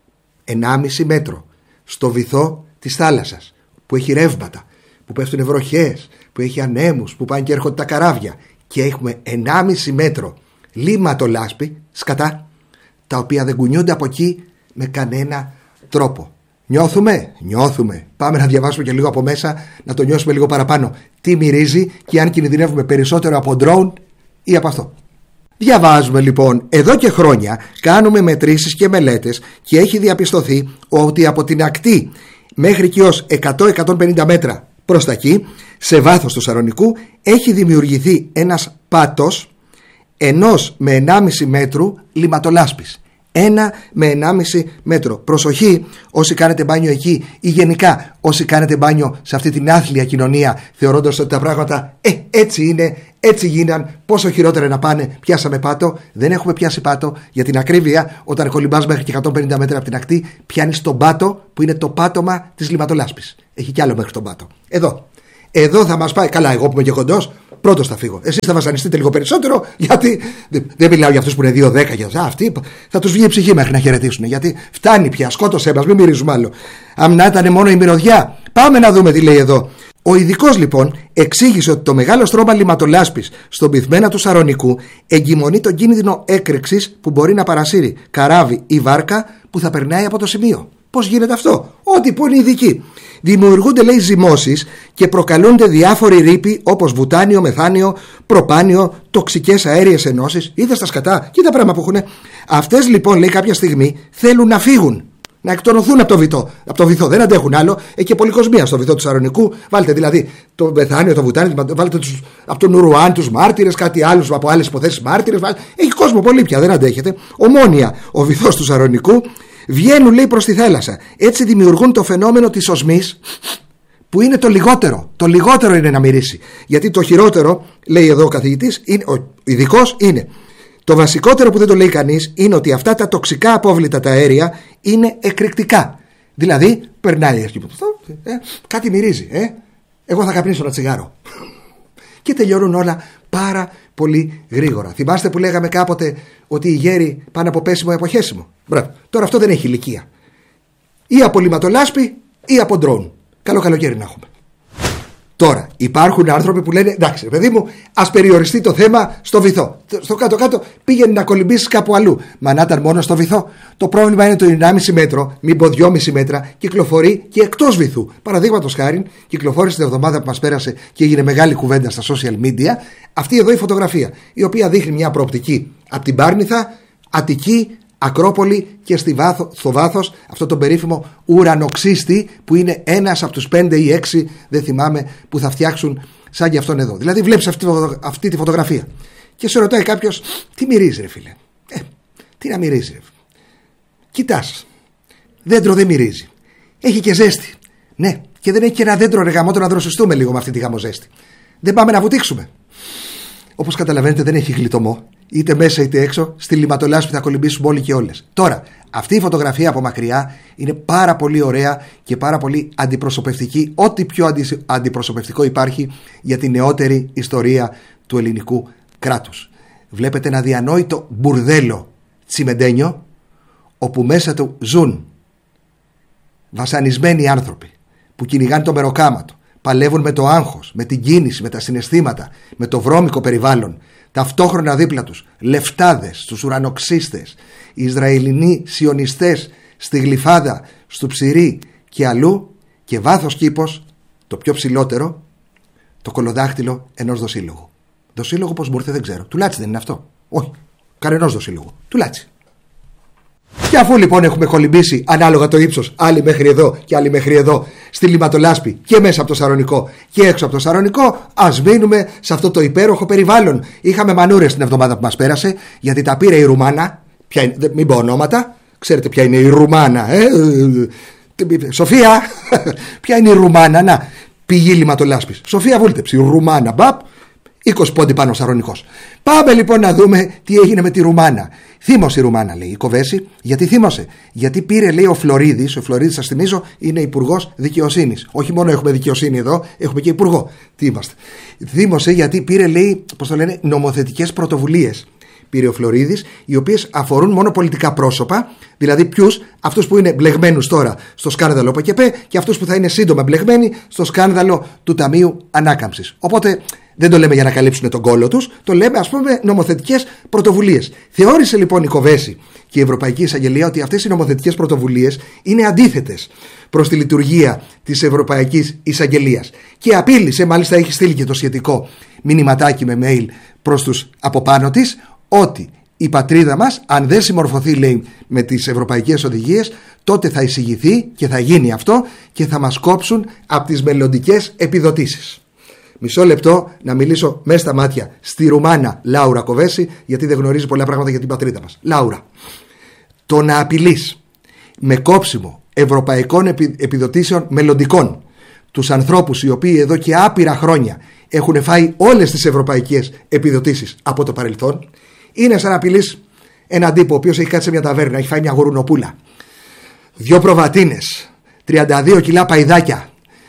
S1: 1,5 μέτρο στο βυθό της θάλασσας, που έχει ρεύματα, που πέφτουν βροχές, που έχει ανέμους, που πάνε και έρχονται τα καράβια, και έχουμε 1,5 μέτρο λιματολάσπη, σκατά, τα οποία δεν κουνιούνται από εκεί με κανένα τρόπο. Νιώθουμε. Πάμε να διαβάσουμε και λίγο από μέσα, να το νιώσουμε λίγο παραπάνω. Τι μυρίζει και αν κινδυνεύουμε περισσότερο από drone ή από αυτό. Διαβάζουμε λοιπόν, εδώ και χρόνια κάνουμε μετρήσεις και μελέτες και έχει διαπιστωθεί ότι από την ακτή μέχρι και ως 100-150 μέτρα προς τα εκεί, σε βάθος του Σαρονικού, έχει δημιουργηθεί ένας πάτος 1 με 1,5 μέτρου λιματολάσπης. 1 με 1,5 μέτρο. Προσοχή όσοι κάνετε μπάνιο εκεί ή γενικά όσοι κάνετε μπάνιο σε αυτή την άθλια κοινωνία, θεωρώντας ότι τα πράγματα έτσι είναι, έτσι γίναν, πόσο χειρότερα να πάνε. Πιάσαμε πάτο. Δεν έχουμε πιάσει πάτο. Για την ακρίβεια, όταν κολυμπάς μέχρι και 150 μέτρα από την ακτή, πιάνεις τον πάτο που είναι το πάτωμα της λιματολάσπης. Έχει κι άλλο μέχρι τον πάτο. Εδώ θα μας πάει. Καλά, εγώ που είμαι και κοντός, πρώτος θα φύγω. Εσείς θα βασανιστείτε λίγο περισσότερο, γιατί δεν μιλάω για αυτούς που είναι 2-10. Αυτοί θα τους βγει η ψυχή μέχρι να χαιρετήσουν. Γιατί φτάνει πια, σκότωσέ μας, μην μυρίζουμε άλλο. Αν να ήταν μόνο η μυρωδιά. Πάμε να δούμε τι λέει εδώ. Ο ειδικός λοιπόν εξήγησε ότι το μεγάλο στρώμα λιματολάσπης στον πυθμένα του Σαρονικού εγκυμονεί τον κίνδυνο έκρηξης που μπορεί να παρασύρει καράβι ή βάρκα που θα περνάει από το σημείο. Πώς γίνεται αυτό? Ό,τι που είναι ειδικοί. Δημιουργούνται, λέει, ζυμώσεις και προκαλούνται διάφοροι ρήποι όπως βουτάνιο, μεθάνιο, προπάνιο, τοξικές αέριες ενώσεις. Είδα στα σκατά, κοίτα πράγμα που έχουν. Αυτές λοιπόν, λέει, κάποια στιγμή θέλουν να φύγουν, να εκτονωθούν από το βυθό. Δεν αντέχουν άλλο. Έχει και πολυκοσμία στο βυθό του Σαρονικού. Βάλτε δηλαδή το μεθάνιο, το βουτάνιο, βάλτε τους από τον Ουρουάν τους μάρτυρες, κάτι άλλους από άλλες υποθέσεις μάρτυρες. Έχει κόσμο πολύ πια, δεν αντέχετε. Ομόνοια ο βυθός του Σαρονικού. Βγαίνουν, λέει, προς τη θάλασσα. Έτσι δημιουργούν το φαινόμενο της οσμής, που είναι το λιγότερο. Το λιγότερο είναι να μυρίσει. Γιατί το χειρότερο, λέει εδώ ο καθηγητής, ο ειδικός, είναι. Το βασικότερο που δεν το λέει κανείς είναι ότι αυτά τα τοξικά απόβλητα, τα αέρια, είναι εκρηκτικά. Δηλαδή, περνάει εκεί, κάτι μυρίζει. Εγώ θα καπνίσω ένα τσιγάρο. Και τελειώνουν όλα πάρα πολύ γρήγορα. Θυμάστε που λέγαμε κάποτε ότι οι γέροι πάνε από πέσιμο ή από χέσιμο? Μπράβο. Τώρα αυτό δεν έχει ηλικία. Ή από λιματολάσπη ή από ντρόουν. Καλό καλοκαίρι να έχουμε. Τώρα υπάρχουν άνθρωποι που λένε, εντάξει παιδί μου, ας περιοριστεί το θέμα στο βυθό. Στο κάτω-κάτω πήγαινε να κολυμπήσεις κάπου αλλού. Μα να ήταν μόνο στο βυθό. Το πρόβλημα είναι το 1,5 μέτρο, μην πω 2,5 μέτρα, κυκλοφορεί και εκτός βυθού. Παραδείγματος χάριν, κυκλοφόρησε την εβδομάδα που μας πέρασε και έγινε μεγάλη κουβέντα στα social media αυτή εδώ η φωτογραφία, η οποία δείχνει μια προοπτική από την Πάρνηθα, Αττική, Ακρόπολη και στο βάθος αυτό το περίφημο ουρανοξύστη που είναι ένας από τους 5 ή 6, δεν θυμάμαι, που θα φτιάξουν σαν και αυτόν εδώ. Δηλαδή βλέπεις αυτή τη φωτογραφία και σε ρωτάει κάποιος, τι μυρίζει ρε φίλε? Τι να μυρίζει ρε? Κοιτάς, δέντρο δεν μυρίζει, έχει και ζέστη. Ναι, και δεν έχει και ένα δέντρο ρε γαμότο να δροσιστούμε λίγο με αυτή τη γαμοζέστη. Δεν πάμε να βουτήξουμε. Όπως καταλαβαίνετε δεν έχει γλιτωμό, είτε μέσα είτε έξω, στη λιματολάσπη θα κολυμπήσουμε όλοι και όλες. Τώρα, αυτή η φωτογραφία από μακριά είναι πάρα πολύ ωραία και πάρα πολύ αντιπροσωπευτική, ό,τι πιο αντιπροσωπευτικό υπάρχει για τη νεότερη ιστορία του ελληνικού κράτους. Βλέπετε ένα διανόητο μπουρδέλο τσιμεντένιο, όπου μέσα του ζουν βασανισμένοι άνθρωποι που κυνηγάνε το μεροκάματο, παλεύουν με το άγχος, με την κίνηση, με τα συναισθήματα, με το βρώμικο περιβάλλον. Ταυτόχρονα δίπλα τους λεφτάδες, τους ουρανοξύστες, Ισραηλινοί σιωνιστές στη Γλυφάδα, στο Ψηρή και αλλού, και βάθος κήπος, το πιο ψηλότερο, το κολοδάχτυλο ενός δοσύλλογου. Δοσύλλογο πώς μου ήρθε δεν ξέρω. Του Λάτσι δεν είναι αυτό? Όχι, κανενός δοσύλλογου. Του Λάτσι. Και αφού λοιπόν έχουμε κολυμπήσει ανάλογα το ύψος, άλλοι μέχρι εδώ και άλλοι μέχρι εδώ, στη λιματολάσπη και μέσα από το Σαρονικό και έξω από το Σαρονικό, ας μείνουμε σε αυτό το υπέροχο περιβάλλον. Είχαμε μανούρες την εβδομάδα που μας πέρασε, γιατί τα πήρε η Ρουμάνα. Μην πω ονόματα, ξέρετε ποια είναι η Ρουμάνα, Σοφία, ποια είναι η Ρουμάνα? Να, πηγή λιματολάσπης. Σοφία Βούλτεψη, η Ρουμάνα, μπαπ. 20 πόντι πάνω ο Σαρονικός. Πάμε λοιπόν να δούμε τι έγινε με τη Ρουμάνα. Θύμωσε η Ρουμάνα, λέει η Κοβέση. Γιατί θύμωσε? Γιατί πήρε, λέει, ο Φλωρίδης, σας θυμίζω, είναι υπουργός δικαιοσύνης. Όχι μόνο έχουμε δικαιοσύνη εδώ, έχουμε και υπουργό. Τι είμαστε? Θύμωσε γιατί πήρε, λέει, πώς το λένε, νομοθετικές πρωτοβουλίες. Πήρε ο Φλωρίδης, οι οποίες αφορούν μόνο πολιτικά πρόσωπα, δηλαδή ποιους? Αυτούς που είναι μπλεγμένους τώρα στο σκάνδαλο ΠΚΠ και αυτούς που θα είναι σύντομα μπλεγμένοι στο σκάνδαλο του Ταμείου Ανάκαμψης. Οπότε δεν το λέμε για να καλύψουν τον κόλο τους, το λέμε, ας πούμε, νομοθετικές πρωτοβουλίες. Θεώρησε λοιπόν η Κοβέση και η Ευρωπαϊκή Εισαγγελία ότι αυτές οι νομοθετικές πρωτοβουλίες είναι αντίθετες προς τη λειτουργία της Ευρωπαϊκής Εισαγγελίας. Και απείλησε, μάλιστα έχει στείλει και το σχετικό μηνυματάκι με mail προς τους από πάνω της, ότι η πατρίδα μας, αν δεν συμμορφωθεί, λέει, με τις ευρωπαϊκές οδηγίες, τότε θα εισηγηθεί και θα γίνει αυτό και θα μας κόψουν από τις μελλοντικές επιδοτήσεις. Μισό λεπτό να μιλήσω μέσα στα μάτια στη Ρουμάνα Λάουρα Κοβέση, γιατί δεν γνωρίζει πολλά πράγματα για την πατρίδα μας. Λάουρα, το να απειλείς με κόψιμο ευρωπαϊκών επιδοτήσεων μελλοντικών τους ανθρώπους οι οποίοι εδώ και άπειρα χρόνια έχουν φάει όλες τις ευρωπαϊκές επιδοτήσεις από το παρελθόν, είναι σαν να απειλείς έναν τύπο ο οποίος έχει κάτσει σε μια ταβέρνα, έχει φάει μια γουρουνοπούλα, 2 προβατίνες, 32 κιλά παϊδάκια,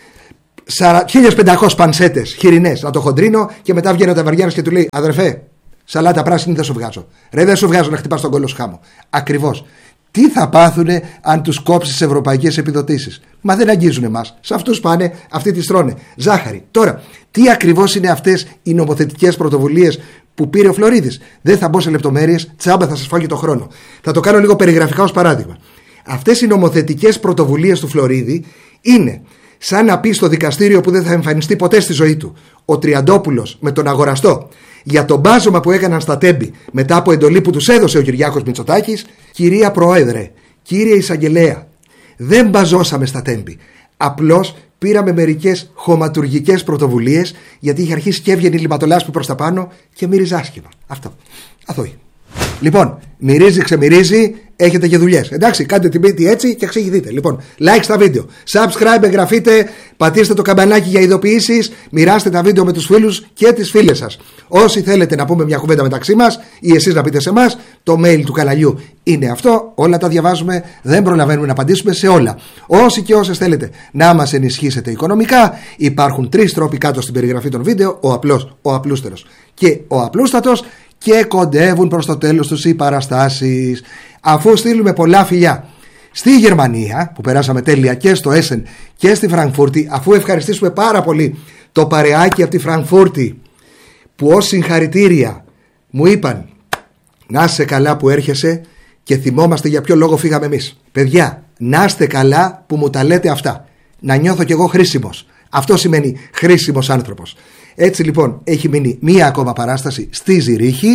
S1: 1500 πανσέτες χοιρινές, να το χοντρίνω, και μετά βγαίνει ο ταβαριάνος και του λέει, αδερφέ, σαλάτα πράσινη δεν σου βγάζω. Ρε, δεν σου βγάζω να χτυπάς τον κόλλο σου χάμω. Ακριβώς. Τι θα πάθουνε αν τους κόψεις τις ευρωπαϊκές επιδοτήσεις? Μα δεν αγγίζουν εμάς. Σε αυτούς πάνε, αυτοί τις τρώνε. Ζάχαρη. Τώρα, τι ακριβώς είναι αυτές οι νομοθετικές πρωτοβουλίες που πήρε ο Φλωρίδης? Δεν θα μπω σε λεπτομέρειες, τσάμπα θα σας φάγει το χρόνο. Θα το κάνω λίγο περιγραφικά ως παράδειγμα. Αυτές οι νομοθετικές πρωτοβουλίες του Φλωρίδη είναι σαν να πει στο δικαστήριο που δεν θα εμφανιστεί ποτέ στη ζωή του ο Τριαντόπουλος με τον αγοραστό για το μπάζωμα που έκαναν στα Τέμπη μετά από εντολή που τους έδωσε ο Κυριάκος Μητσοτάκης. Κυρία Πρόεδρε, κύριε Εισαγγελέα, δεν μπαζώσαμε στα Τέμπη. Απλώς πήραμε μερικές χωματουργικές πρωτοβουλίες, γιατί είχε αρχίσει και έβγαινε η λιματολάσπη προς τα πάνω και μύριζε άσχημα. Αυτό. Αθώοι. Λοιπόν, μυρίζει, ξεμυρίζει, έχετε και δουλειές. Εντάξει, κάντε την πίτη έτσι και εξηγηθείτε. Λοιπόν, like στα βίντεο, subscribe, εγγραφείτε, πατήστε το καμπανάκι για ειδοποιήσεις, μοιράστε τα βίντεο με τους φίλους και τις φίλες σας. Όσοι θέλετε να πούμε μια κουβέντα μεταξύ μας ή εσείς να πείτε σε εμάς, το mail του καναλιού είναι αυτό. Όλα τα διαβάζουμε, δεν προλαβαίνουμε να απαντήσουμε σε όλα. Όσοι και όσες θέλετε να μας ενισχύσετε οικονομικά, υπάρχουν 3 τρόποι κάτω στην περιγραφή των βίντεο: ο απλός, ο απλούστερος και ο απλούστατος. Και κοντεύουν προς το τέλος τους οι παραστάσεις. Αφού στείλουμε πολλά φιλιά στη Γερμανία, που περάσαμε τέλεια, και στο Έσεν και στη Φραγκφούρτη, αφού ευχαριστήσουμε πάρα πολύ το παρεάκι από τη Φραγκφούρτη, που ως συγχαρητήρια μου είπαν να είστε καλά που έρχεσαι και θυμόμαστε για ποιο λόγο φύγαμε εμείς. Παιδιά, να είστε καλά που μου τα λέτε αυτά. Να νιώθω κι εγώ χρήσιμος. Αυτό σημαίνει χρήσιμος άνθρωπος. Έτσι λοιπόν έχει μείνει μία ακόμα παράσταση στη Ζηρίχη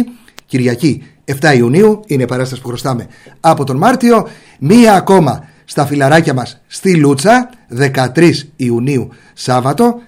S1: Κυριακή 7 Ιουνίου είναι η παράσταση που χρωστάμε από τον Μάρτιο. Μία ακόμα στα φιλαράκια μας στη Λούτσα 13 Ιουνίου Σάββατο,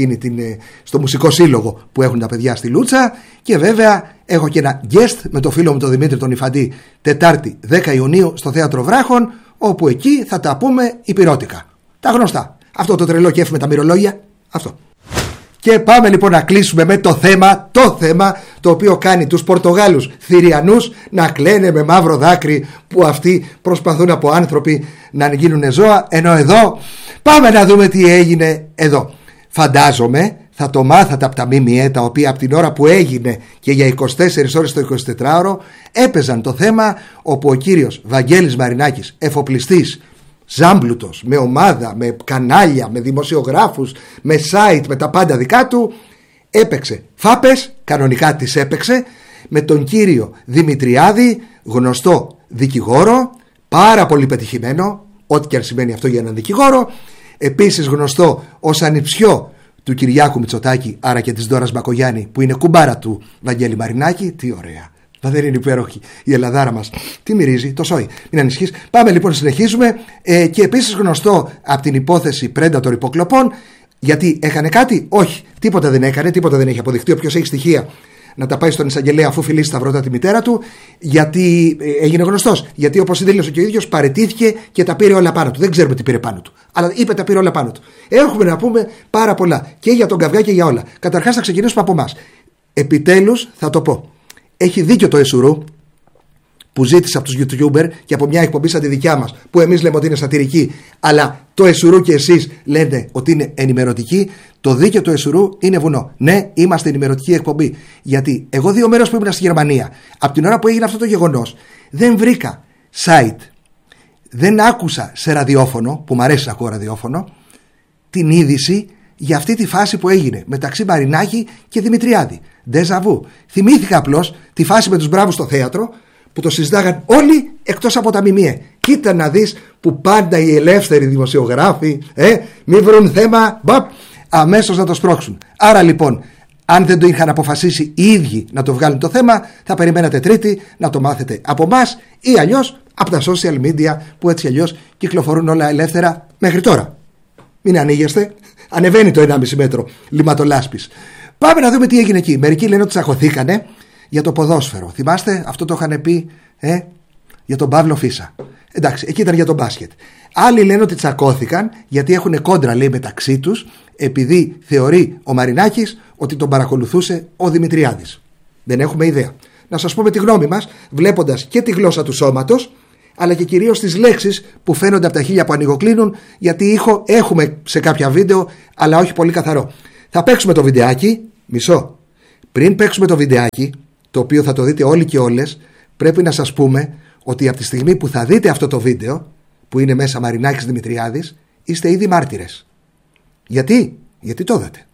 S1: στο μουσικό σύλλογο που έχουν τα παιδιά στη Λούτσα. Και βέβαια έχω και ένα guest με το φίλο μου τον Δημήτρη τον Ιφαντή Τετάρτη 10 Ιουνίου στο Θέατρο Βράχων, όπου εκεί θα τα πούμε υπηρώτικα. Τα γνωστά. Αυτό το τρελό κέφι με τα μυρολόγια. Αυτό. Και πάμε λοιπόν να κλείσουμε με το θέμα το οποίο κάνει τους Πορτογάλους Θηριανούς να κλαίνε με μαύρο δάκρυ, που αυτοί προσπαθούν από άνθρωποι να γίνουν ζώα, ενώ εδώ πάμε να δούμε τι έγινε εδώ. Φαντάζομαι θα το μάθατε από τα ΜΜΕ, τα οποία από την ώρα που έγινε και για 24 ώρες το 24ωρο έπαιζαν το θέμα, όπου ο κύριος Βαγγέλης Μαρινάκης, εφοπλιστής, ζάμπλουτος, με ομάδα, με κανάλια, με δημοσιογράφους, με site, με τα πάντα δικά του, έπαιξε φάπες, κανονικά τις έπαιξε, με τον κύριο Δημητριάδη, γνωστό δικηγόρο, πάρα πολύ πετυχημένο, ό,τι και αν σημαίνει αυτό για έναν δικηγόρο, επίσης γνωστό ως ανιψιό του Κυριάκου Μητσοτάκη, άρα και της Δώρας Μπακογιάννη, που είναι κουμπάρα του Βαγγέλη Μαρινάκη. Τι ωραία! Μα δεν είναι υπέροχη η Ελλαδάρα μας? Τι μυρίζει, το σόι. Μην ανησυχείς. Πάμε λοιπόν, συνεχίζουμε. Και επίσης γνωστό από την υπόθεση Predator υποκλοπών. Γιατί έκανε κάτι? Όχι, τίποτα δεν έκανε, τίποτα δεν έχει αποδειχτεί. Όποιος έχει στοιχεία να τα πάει στον εισαγγελέα, αφού φιλήσει σταυρώτα τη μητέρα του. Γιατί έγινε γνωστός. Γιατί, όπως δήλωσε και ο ίδιος, παραιτήθηκε και τα πήρε όλα πάνω του. Δεν ξέρουμε τι πήρε πάνω του, αλλά είπε τα πήρε όλα πάνω του. Έχουμε να πούμε πάρα πολλά και για τον καυγά και για όλα. Καταρχάς, θα ξεκινήσουμε από εμάς. Επιτέλους, θα το πω. Έχει δίκιο το Εσουρού που ζήτησε από τους YouTuber και από μια εκπομπή σαν τη δικιά μας, που εμείς λέμε ότι είναι σατυρική, αλλά το Εσουρού και εσείς λέτε ότι είναι ενημερωτική. Το δίκαιο του Εσουρού είναι βουνό. Ναι, είμαστε ενημερωτική εκπομπή. Γιατί εγώ 2 μέρες που ήμουν στη Γερμανία, από την ώρα που έγινε αυτό το γεγονός, δεν βρήκα site, δεν άκουσα σε ραδιόφωνο, που μου αρέσει να ακούω ραδιόφωνο, την είδηση για αυτή τη φάση που έγινε μεταξύ Μαρινάκη και Δημητριάδη. Ντεζαβού. Θυμήθηκα απλώς τη φάση με τους μπράβους στο θέατρο, που το συζητάγαν όλοι εκτός από τα ΜΜΕ. Κοίτα να δεις που πάντα οι ελεύθεροι δημοσιογράφοι μην βρουν θέμα, αμέσως να το σπρώξουν. Άρα λοιπόν, αν δεν το είχαν αποφασίσει οι ίδιοι να το βγάλουν το θέμα, θα περιμένατε Τρίτη να το μάθετε από εμάς ή αλλιώς από τα social media, που έτσι αλλιώς κυκλοφορούν όλα ελεύθερα μέχρι τώρα. Μην ανοίγεστε. Ανεβαίνει το 1,5 μέτρο λιματολάσπης. Πάμε να δούμε τι έγινε εκεί. Μερικοί λένε ότι τσακωθήκανε για το ποδόσφαιρο. Θυμάστε, αυτό το είχαν πει για τον Παύλο Φίσα. Εντάξει, εκεί ήταν για τον μπάσκετ. Άλλοι λένε ότι τσακώθηκαν γιατί έχουν κόντρα, λέει, μεταξύ τους, επειδή θεωρεί ο Μαρινάκης ότι τον παρακολουθούσε ο Δημητριάδης. Δεν έχουμε ιδέα. Να σας πούμε τη γνώμη μας, βλέποντας και τη γλώσσα του σώματος, αλλά και κυρίως τις λέξεις που φαίνονται από τα χείλια που ανοιγοκλίνουν, γιατί ήχο έχουμε σε κάποια βίντεο, αλλά όχι πολύ καθαρό. Θα παίξουμε το βιντεάκι, μισό. Πριν παίξουμε το βιντεάκι, το οποίο θα το δείτε όλοι και όλες, πρέπει να σας πούμε ότι από τη στιγμή που θα δείτε αυτό το βίντεο, που είναι μέσα Μαρινάκης Δημητριάδης, είστε ήδη μάρτυρες. Γιατί? Γιατί το είδατε.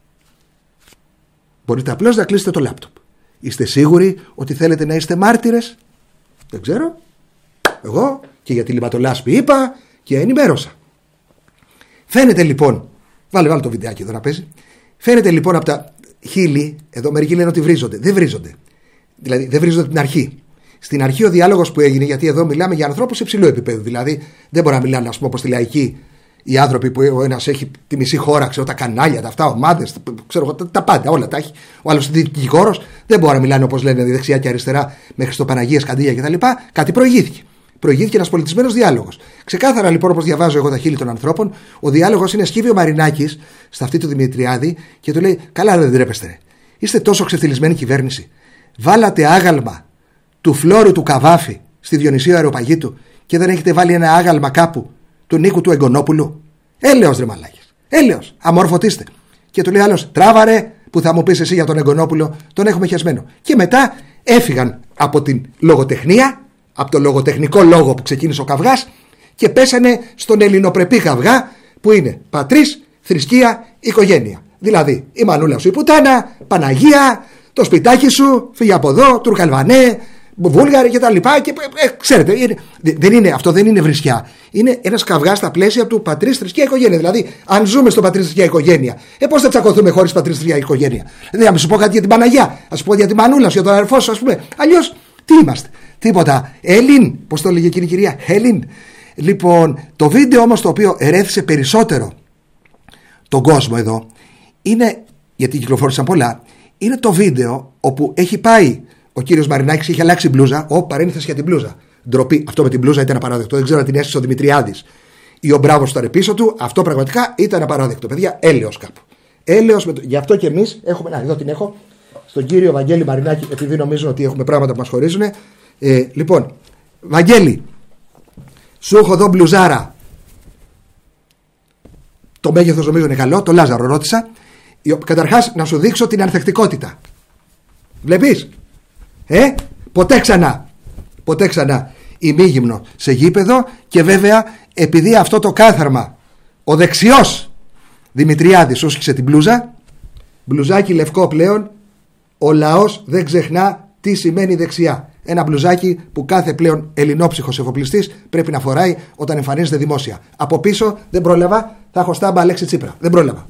S1: Μπορείτε απλώς να κλείσετε το λάπτοπ. Είστε σίγουροι ότι θέλετε να είστε μάρτυρες? Δεν ξέρω. Εγώ και για τη λιματολάσπη είπα και ενημέρωσα. Φαίνεται λοιπόν, βάλε το βιντεάκι εδώ να παίζει. Φαίνεται λοιπόν από τα χείλη, εδώ μερικοί λένε ότι βρίζονται. Δεν βρίζονται. Δηλαδή δεν βρίζονται από την αρχή. Στην αρχή ο διάλογος που έγινε, γιατί εδώ μιλάμε για ανθρώπους υψηλού επίπεδου. Δηλαδή δεν μπορεί να μιλάνε, ας πούμε, όπως στη λαϊκή, οι άνθρωποι που ο ένας έχει τη μισή χώρα, ξέρω, τα κανάλια, τα αυτά, ομάδες, ξέρω, τα πάντα, όλα τα έχει. Ο άλλος δικηγόρος δεν μπορεί να μιλάνε όπως λένε δεξιά και αριστερά με Χριστοπαναγίες, Καντήλια κτλ. Κάτι προηγήθηκε. Προηγήθηκε ένας πολιτισμένος διάλογος. Ξεκάθαρα λοιπόν, όπως διαβάζω εγώ τα χείλη των ανθρώπων, ο διάλογος είναι: σκύβει ο Μαρινάκης στα αυτή του Δημητριάδη και του λέει: καλά, δεν ντρέπεστε, ρε. Είστε τόσο ξεφτυλισμένη κυβέρνηση. Βάλατε άγαλμα του Φλόρου του Καβάφη στη Διονυσίου Αεροπαγήτου και δεν έχετε βάλει ένα άγαλμα κάπου του Νίκου του Εγκονόπουλου? Έλεος, ρε μαλάκες. Έλεος. Αμορφωτήστε. Και του λέει άλλος: τράβαρε, που θα μου πεις εσύ για τον Εγκονόπουλο, τον έχουμε χεσμένο. Και μετά έφυγαν από την λογοτεχνία, από το λογοτεχνικό λόγο που ξεκίνησε ο καυγάς, και πέσανε στον ελληνοπρεπή καυγά που είναι πατρίς, θρησκεία, οικογένεια. Δηλαδή η μανούλα σου η πουτάνα, Παναγία, το σπιτάκι σου, φύγε από εδώ, Τουρκαλβανέ, Βούλγαροι και τα λοιπά. Και, ξέρετε, αυτό δεν είναι βρισιά. Είναι ένας καυγάς στα πλαίσια του πατρίς, θρησκεία, οικογένεια. Δηλαδή, αν ζούμε στο πατρίς, θρησκεία, οικογένεια, πώς θα τσακωθούμε χωρίς πατρίς, θρησκεία, οικογένεια? Δηλαδή, να σου πω κάτι για την Παναγιά, να σου πω για την Μανούλα, για τον αδερφό σου, ας πούμε. Αλλιώς, τι είμαστε? Τίποτα. Έλλην, πώς το λέγε εκείνη η κυρία? Έλλην. Λοιπόν, το βίντεο όμως το οποίο ερέθησε περισσότερο τον κόσμο εδώ είναι, γιατί κυκλοφόρησαν πολλά, είναι το βίντεο όπου έχει πάει ο κύριος Μαρινάκης, έχει αλλάξει μπλούζα. Παρένθεση για την μπλούζα. Ντροπή. Αυτό με την μπλούζα ήταν απαράδεκτο. Δεν ξέρω αν την έστησε ο Δημητριάδης ή ο Μπράβος ήταν πίσω του. Αυτό πραγματικά ήταν απαράδεκτο. Παιδιά, έλεος κάπου. Έλεος. Γι' αυτό και εμείς έχουμε. Να, εδώ την έχω. Στον κύριο Βαγγέλη Μαρινάκη, επειδή νομίζω ότι έχουμε πράγματα που μας χωρίζουν. Λοιπόν, Βαγγέλη, σου έχω εδώ μπλουζάρα. Το μέγεθος νομίζω είναι καλό. Το Λάζαρο ρώτησα. Καταρχάς, να σου δείξω την ανθεκτικότητα. Βλέπεις? Ποτέ ξανά ημίγυμνο σε γήπεδο. Και βέβαια, επειδή αυτό το κάθαρμα ο δεξιός Δημητριάδης ούσκησε την μπλούζα, μπλουζάκι λευκό πλέον, ο λαός δεν ξεχνά τι σημαίνει δεξιά. Ένα μπλουζάκι που κάθε πλέον ελληνόψυχος εφοπλιστής πρέπει να φοράει όταν εμφανίζεται δημόσια. Από πίσω δεν πρόλαβα, θα έχω στάμπα Αλέξη Τσίπρα. Δεν πρόλαβα.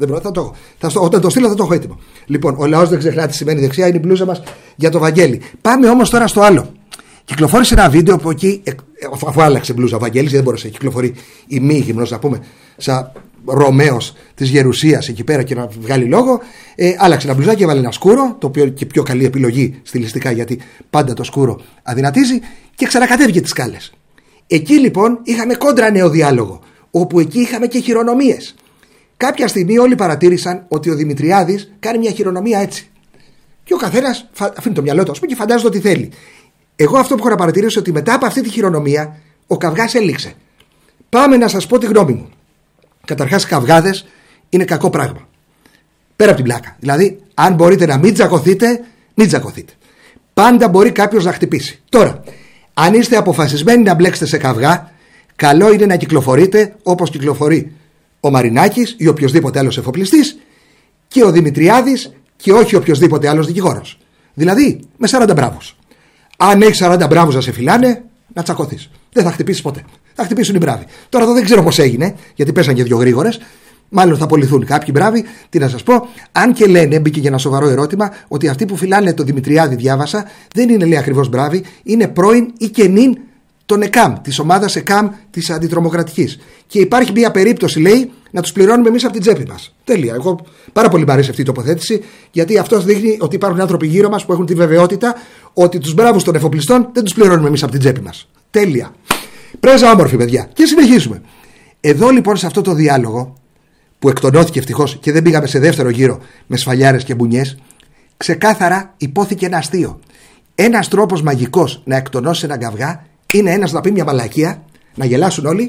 S1: Όταν το στείλω θα το έχω έτοιμο. Λοιπόν, ο λαός δεν ξεχνά τι σημαίνει δεξιά, είναι η μπλούζα μας για το Βαγγέλη. Πάμε όμως τώρα στο άλλο. Κυκλοφόρησε ένα βίντεο που εκεί, αφού άλλαξε μπλούζα ο Βαγγέλης, δεν μπορούσε να κυκλοφορεί ημίγυμνος, να πούμε, σαν Ρωμαίος της Γερουσίας εκεί πέρα και να βγάλει λόγο. Άλλαξε ένα μπλουζάκι, έβαλε ένα σκούρο, το οποίο και πιο καλή επιλογή στιλιστικά, γιατί πάντα το σκούρο αδυνατίζει, και ξανακατέβηκε τις σκάλες. Εκεί λοιπόν είχαμε κόντρα νέο διάλογο, όπου εκεί είχαμε και χειρονομίες. Κάποια στιγμή όλοι παρατήρησαν ότι ο Δημητριάδης κάνει μια χειρονομία έτσι. Και ο καθένας αφήνει το μυαλό του, ας πούμε, και φαντάζεται ότι θέλει. Εγώ αυτό που έχω να παρατηρήσω ότι μετά από αυτή τη χειρονομία ο καυγάς έληξε. Πάμε να σας πω τη γνώμη μου. Καταρχάς, καυγάδες είναι κακό πράγμα. Πέρα από την πλάκα. Δηλαδή, αν μπορείτε να μην τσακωθείτε, μην τσακωθείτε. Πάντα μπορεί κάποιος να χτυπήσει. Τώρα, αν είστε αποφασισμένοι να μπλέξετε σε καυγά, καλό είναι να κυκλοφορείτε όπως κυκλοφορεί ο Μαρινάκης ή οποιοδήποτε άλλος εφοπλιστής, και ο Δημητριάδης, και όχι οποιοδήποτε άλλος δικηγόρος. Δηλαδή, με 40 μπράβους. Αν έχει 40 μπράβους να σε φυλάνε, να τσακωθείς. Δεν θα χτυπήσεις ποτέ. Θα χτυπήσουν οι μπράβοι. Τώρα εδώ δεν ξέρω πώς έγινε, γιατί πέσαν και δύο γρήγορες. Μάλλον θα απολυθούν κάποιοι μπράβοι. Τι να σας πω, αν και λένε, μπήκε και ένα σοβαρό ερώτημα, ότι αυτοί που φυλάνε τον Δημητριάδη, διάβασα, δεν είναι, λέει, ακριβώς μπράβοι, είναι πρώην ή καινήν των ΕΚΑΜ, της ομάδας ΕΚΑΜ της αντιτρομοκρατικής. Και υπάρχει μια περίπτωση, λέει, να τους πληρώνουμε εμείς από την τσέπη μας. Τέλεια. Εγώ πάρα πολύ μου αρέσει αυτή η τοποθέτηση, γιατί αυτό δείχνει ότι υπάρχουν άνθρωποι γύρω μας που έχουν τη βεβαιότητα ότι τους μπράβους των εφοπλιστών δεν τους πληρώνουμε εμείς από την τσέπη μας. Τέλεια. Πρέζα όμορφη, παιδιά. Και συνεχίζουμε. Εδώ λοιπόν σε αυτό το διάλογο, που εκτονώθηκε ευτυχώς και δεν πήγαμε σε δεύτερο γύρο με σφαλιάρες και μπουνιές, ξεκάθαρα υπόθηκε ένα αστείο. Ένας τρόπος μαγικός να εκτονώσει έναν καυγά είναι ένας να πει μια μαλακία, να γελάσουν όλοι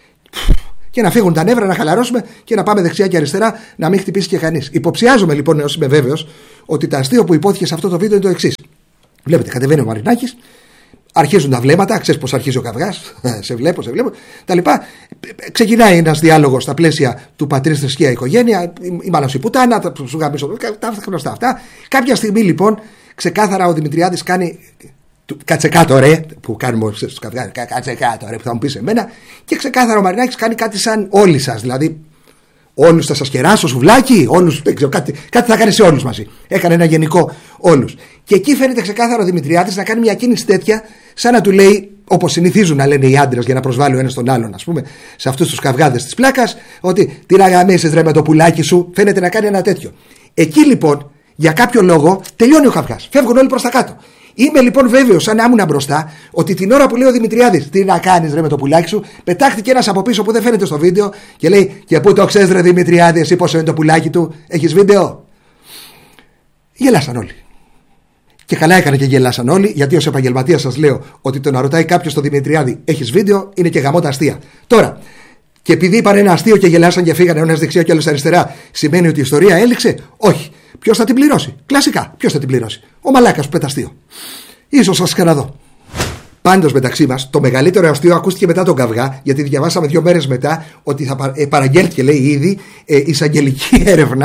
S1: και να φύγουν τα νεύρα, να χαλαρώσουμε και να πάμε δεξιά και αριστερά, να μην χτυπήσει και κανείς. Υποψιάζομαι λοιπόν, έως είμαι βέβαιος, ότι το αστείο που υπόθηκε σε αυτό το βίντεο είναι το εξής. Βλέπετε, κατεβαίνει ο Μαρινάκης, αρχίζουν τα βλέμματα, ξέρεις πώς αρχίζει ο καυγάς, σε βλέπω, τα λοιπά. Ξεκινάει ένας διάλογος στα πλαίσια του πατρίς, θρησκεία, οικογένεια, η μάλλον η πουτάνα, σου γαμίσω, τα γνωστά αυτά. Κάποια στιγμή λοιπόν, ξεκάθαρα ο Δημητριάδης κάνει. Κάτσε κάτω ρε, που κάνουμε στους καυγάδες, κάτσε κάτω ρε, που θα μου πεις εμένα. Και ξεκάθαρα ο Μαρινάκης κάνει κάτι σαν όλοι σας, δηλαδή όλους θα σας κεράσω σουβλάκι, όλους, δεν ξέρω, κάτι θα κάνει σε όλους μαζί. Έκανε ένα γενικό όλους. Και εκεί φαίνεται ξεκάθαρα ο Δημητριάδης να κάνει μια κίνηση τέτοια, σαν να του λέει, όπως συνηθίζουν να λένε οι άντρες για να προσβάλλει ο ένας τον άλλον, ας πούμε, σε αυτούς τους καυγάδες της πλάκας, ότι τι να γαμίσεις ρε με το πουλάκι σου, φαίνεται να κάνει ένα τέτοιο. Εκεί λοιπόν, για κάποιο λόγο, τελειώνει ο καυγάς. Φεύγουν όλοι προς τα κάτω. Είμαι λοιπόν βέβαιος, σαν να ήμουν μπροστά, ότι την ώρα που λέει ο Δημητριάδης, τι να κάνεις ρε με το πουλάκι σου, πετάχτηκε ένας από πίσω που δεν φαίνεται στο βίντεο και λέει, και πού το ξέρεις ρε Δημητριάδη, εσύ πόσο είναι το πουλάκι του, έχεις βίντεο? Γελάσαν όλοι. Και καλά έκανε και γελάσαν όλοι, γιατί ως επαγγελματίας σας λέω ότι το να ρωτάει κάποιος τον Δημητριάδη, έχεις βίντεο, είναι και γαμώτα αστεία. Τώρα, και επειδή είπαν ένα αστείο και γελάσαν και φύγανε ένας δεξιά και άλλος αριστερά, σημαίνει ότι η ιστορία έληξε? Όχι. Ποιος θα την πληρώσει? Κλασικά, ποιος θα την πληρώσει? Ο μαλάκας που πεταστείο. Ίσως σας ξαναδώ. Πάντως μεταξύ μας, το μεγαλύτερο αστείο ακούστηκε μετά τον καυγά, γιατί διαβάσαμε 2 μέρες μετά ότι θα παραγγέλθηκε, λέει, ήδη εισαγγελική έρευνα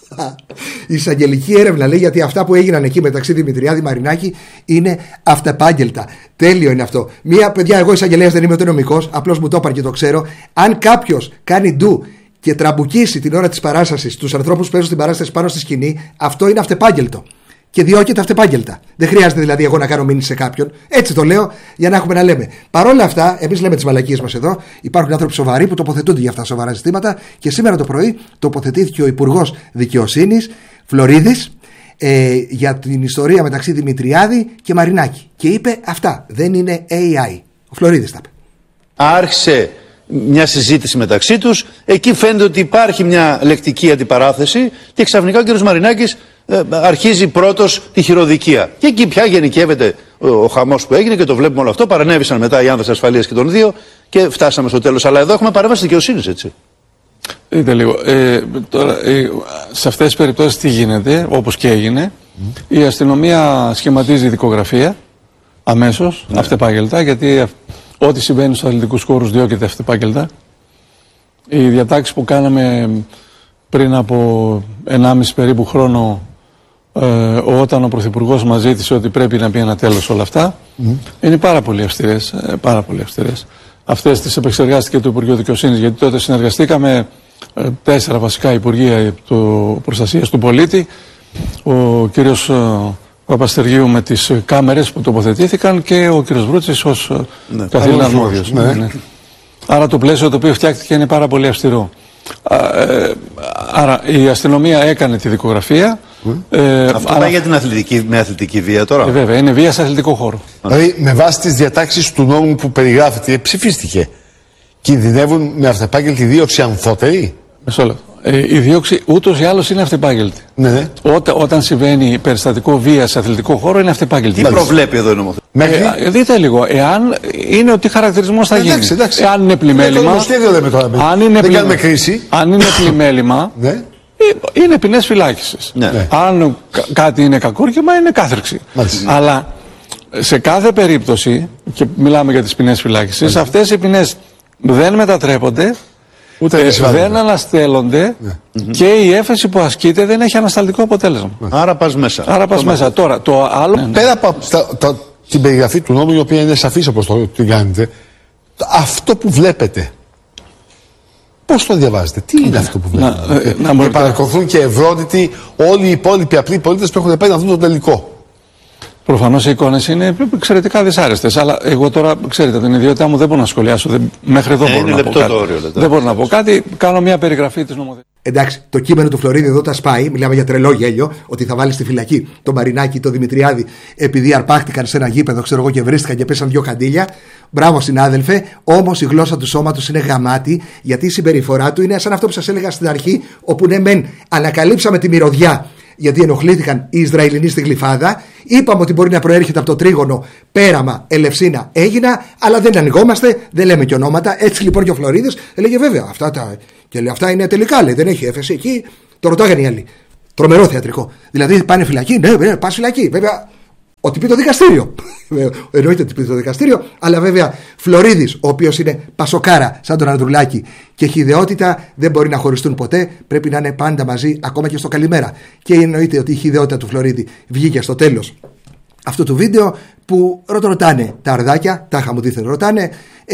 S1: Η εισαγγελική έρευνα λέει γιατί αυτά που έγιναν εκεί μεταξύ Δημητριάδη Μαρινάκη είναι αυτεπάγγελτα. Τέλειο είναι αυτό. Παιδιά, εγώ εισαγγελέας δεν είμαι ούτε νομικός, απλώς μου το είπαν και το ξέρω. Αν κάποιος κάνει ντου και τραμπουκίσει την ώρα της παράστασης τους ανθρώπους που παίζουν στην παράσταση πάνω στη σκηνή, αυτό είναι αυτεπάγγελτο. Και διώκεται αυτεπάγγελτα. Δεν χρειάζεται δηλαδή εγώ να κάνω μήνυση σε κάποιον. Έτσι το λέω για να έχουμε να λέμε. Παρ' όλα αυτά, εμείς λέμε τις μαλακίες μας εδώ. Υπάρχουν άνθρωποι σοβαροί που τοποθετούνται για αυτά τα σοβαρά ζητήματα. Και σήμερα το πρωί τοποθετήθηκε ο Υπουργός Δικαιοσύνης Φλωρίδης για την ιστορία μεταξύ Δημητριάδη και Μαρινάκη. Και είπε αυτά. Δεν είναι AI. Ο Φλωρίδης τα είπε.
S2: Άρχισε μια συζήτηση μεταξύ τους. Εκεί φαίνεται ότι υπάρχει μια λεκτική αντιπαράθεση. Και ξαφνικά ο κ. Μαρινάκης αρχίζει πρώτος τη χειροδικία. Και εκεί πια γενικεύεται ο χαμός που έγινε και το βλέπουμε όλο αυτό. Παρανέβησαν μετά οι άνδρες ασφαλείας και των δύο και φτάσαμε στο τέλος. Αλλά εδώ έχουμε παρέμβαση δικαιοσύνης, έτσι.
S3: Δείτε λίγο. Τώρα, σε αυτές τις περιπτώσεις τι γίνεται, όπως και έγινε, η αστυνομία σχηματίζει δικογραφία αμέσως, αυτεπάγγελτα, γιατί ό,τι συμβαίνει στους αθλητικούς χώρους διώκεται αυτεπάγγελτα. Οι διατάξεις που κάναμε πριν από 1,5 περίπου χρόνο, όταν ο Πρωθυπουργός μας ζήτησε ότι πρέπει να πει ένα τέλος σε όλα αυτά, είναι πάρα πολύ αυστηρές. Πάρα πολύ αυστηρές. Αυτές τις επεξεργάστηκε το Υπουργείο Δικαιοσύνης, γιατί τότε συνεργαστήκαμε 4 βασικά Υπουργεία Προστασίας του Πολίτη, ο κύριος Παπαστεργίου με τις κάμερες που τοποθετήθηκαν και ο κύριος Βρούτσης ως καθήλυνα αρμόδιος. Άρα το πλαίσιο το οποίο φτιάχτηκε είναι πάρα πολύ αυστηρό. Άρα η αστυνομία έκανε τη δικογραφία.
S2: Αυτό πάει για την αθλητική βία τώρα.
S3: Βέβαια, είναι βία σε αθλητικό χώρο.
S4: Δηλαδή, με βάση τις διατάξεις του νόμου που περιγράφεται, ψηφίστηκε. Κινδυνεύουν με αυτεπάγγελτη δίωξη αμφότεροι.
S3: Μισό λεπτό. Η δίωξη ούτως ή άλλως είναι αυτεπάγγελτη.
S4: Ναι.
S3: Όταν συμβαίνει περιστατικό βία σε αθλητικό χώρο είναι αυτεπάγγελτη.
S2: Τι προβλέπει εδώ η νομοθεσία?
S3: Δείτε λίγο. Εάν είναι ότι χαρακτηρισμός θα γίνει.
S4: Εντάξει.
S3: Εάν είναι πλημέλημα.
S4: Δεν κάνουμε κρίση.
S3: Αν είναι πλημέλημα.
S4: Ναι.
S3: Είναι ποινές φυλάκισης.
S2: Ναι.
S3: Αν κάτι είναι κακούργημα, είναι κάθριξη. Αλλά σε κάθε περίπτωση, και μιλάμε για τις ποινές φυλάκισης, αυτές οι ποινές δεν μετατρέπονται, δεν αναστέλλονται και η έφεση που ασκείται δεν έχει ανασταλτικό αποτέλεσμα.
S2: Άρα πας μέσα.
S3: Τώρα, το άλλο.
S4: Πέρα από την περιγραφή του νόμου, η οποία είναι σαφής όπως την κάνετε, αυτό που βλέπετε, πώς το διαβάζετε, τι είναι αυτό που βλέπετε? Και παρακολουθούν και ευρώτητοι όλοι οι υπόλοιποι απλοί πολίτες που έχουν πάει να δουν το τελικό.
S3: Προφανώς οι εικόνες είναι εξαιρετικά δυσάρεστες. Αλλά εγώ τώρα, ξέρετε, την ιδιότητά μου δεν μπορώ να σχολιάσω. Μέχρι εδώ μπορώ να πω κάτι. Δεν μπορώ να πω κάτι. Κάνω μια περιγραφή της νομοθεσίας.
S1: Εντάξει, το κείμενο του Φλωρίδη εδώ τα σπάει. Μιλάμε για τρελό γέλιο. Ότι θα βάλει στη φυλακή τον Μαρινάκη, τον Δημητριάδη, επειδή αρπάχτηκαν σε ένα γήπεδο, ξέρω εγώ, και βρίστηκαν και πέσαν 2 καντήλια. Μπράβο, συνάδελφε. Όμως η γλώσσα του σώματος είναι γαμάτη, γιατί η συμπεριφορά του είναι σαν αυτό που σας έλεγα στην αρχή, όπου ναι, μεν ανακαλύψαμε τη μυρωδιά. Γιατί ενοχλήθηκαν οι Ισραηλινοί στη Γλυφάδα. Είπαμε ότι μπορεί να προέρχεται από το τρίγωνο Πέραμα, Ελευσίνα, Έγινα, αλλά δεν ανοιγόμαστε, δεν λέμε και ονόματα. Έτσι λοιπόν και ο Φλωρίδης έλεγε βέβαια αυτά είναι τελικά, λέει, δεν έχει έφεση εκεί. Το ρωτάγανε οι άλλοι. Τρομερό θεατρικό. Δηλαδή πάνε φυλακή, ναι, πας φυλακή. Βέβαια, ότι πει το δικαστήριο. Εννοείται ότι πει το δικαστήριο, αλλά βέβαια Φλωρίδης, ο οποίος είναι πασοκάρα σαν τον Ανδρουλάκη και έχει ιδεότητα, δεν μπορεί να χωριστούν ποτέ, πρέπει να είναι πάντα μαζί, ακόμα και στο καλημέρα. Και εννοείται ότι η ιδεότητα του Φλωρίδη βγήκε στο τέλος αυτού του βίντεο που ρωτάνε τα αρδάκια, τα είχα μου δίθεν ρωτάνε,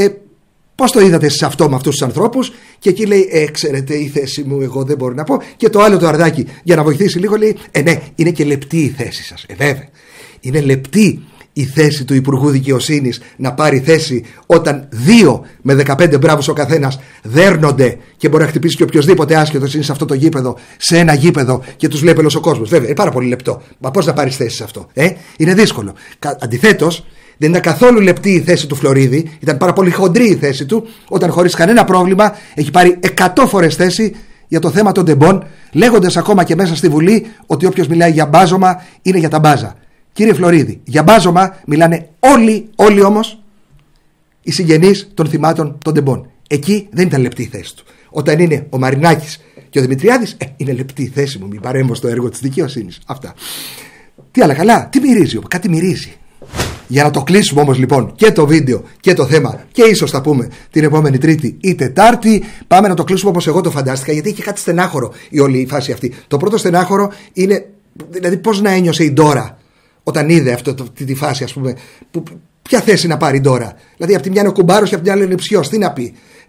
S1: πώς το είδατε σε αυτό με αυτούς τους ανθρώπους, και εκεί λέει, ξέρετε, η θέση μου εγώ δεν μπορώ να πω. Και το άλλο το αρδάκι, για να βοηθήσει λίγο, λέει, ναι, είναι και λεπτή η θέση σας. Βέβαια. Είναι λεπτή η θέση του Υπουργού Δικαιοσύνης να πάρει θέση όταν 2 με 15 μπράβους ο καθένας δέρνονται και μπορεί να χτυπήσει και οποιοδήποτε άσχετος είναι σε αυτό το γήπεδο, σε ένα γήπεδο και τους βλέπει όλος ο κόσμος. Βέβαια, είναι πάρα πολύ λεπτό. Μα πώς να πάρεις θέση σε αυτό? Είναι δύσκολο. Αντιθέτως, δεν ήταν καθόλου λεπτή η θέση του Φλωρίδη, ήταν πάρα πολύ χοντρή η θέση του, όταν χωρίς κανένα πρόβλημα έχει πάρει 100 φορές θέση για το θέμα των τεμπών, λέγοντας ακόμα και μέσα στη Βουλή ότι όποιος μιλάει για μπάζωμα είναι για τα μπάζα. Κύριε Φλωρίδη, για μπάζωμα μιλάνε όλοι όμως οι συγγενείς των θυμάτων των τεμπών. Εκεί δεν ήταν λεπτή η θέση του. Όταν είναι ο Μαρινάκης και ο Δημητριάδης, είναι λεπτή η θέση μου, μην παρέμβω στο έργο της δικαιοσύνης. Αυτά. Τι άλλα καλά, τι μυρίζει, κάτι μυρίζει. Για να το κλείσουμε όμως λοιπόν και το βίντεο και το θέμα, και ίσως θα πούμε την επόμενη Τρίτη ή Τετάρτη, πάμε να το κλείσουμε όπως εγώ το φαντάστηκα, γιατί είχε κάτι στενάχωρο η όλη η φάση αυτή. Το πρώτο στενάχωρο είναι, δηλαδή, πώς να ένιωσε η Ντόρα όταν είδε αυτή τη φάση, ας πούμε, ποια θέση να πάρει η Ντόρα. Δηλαδή, από τη μια είναι ο κουμπάρος και από την άλλη είναι ο ψιός. Τι να πει.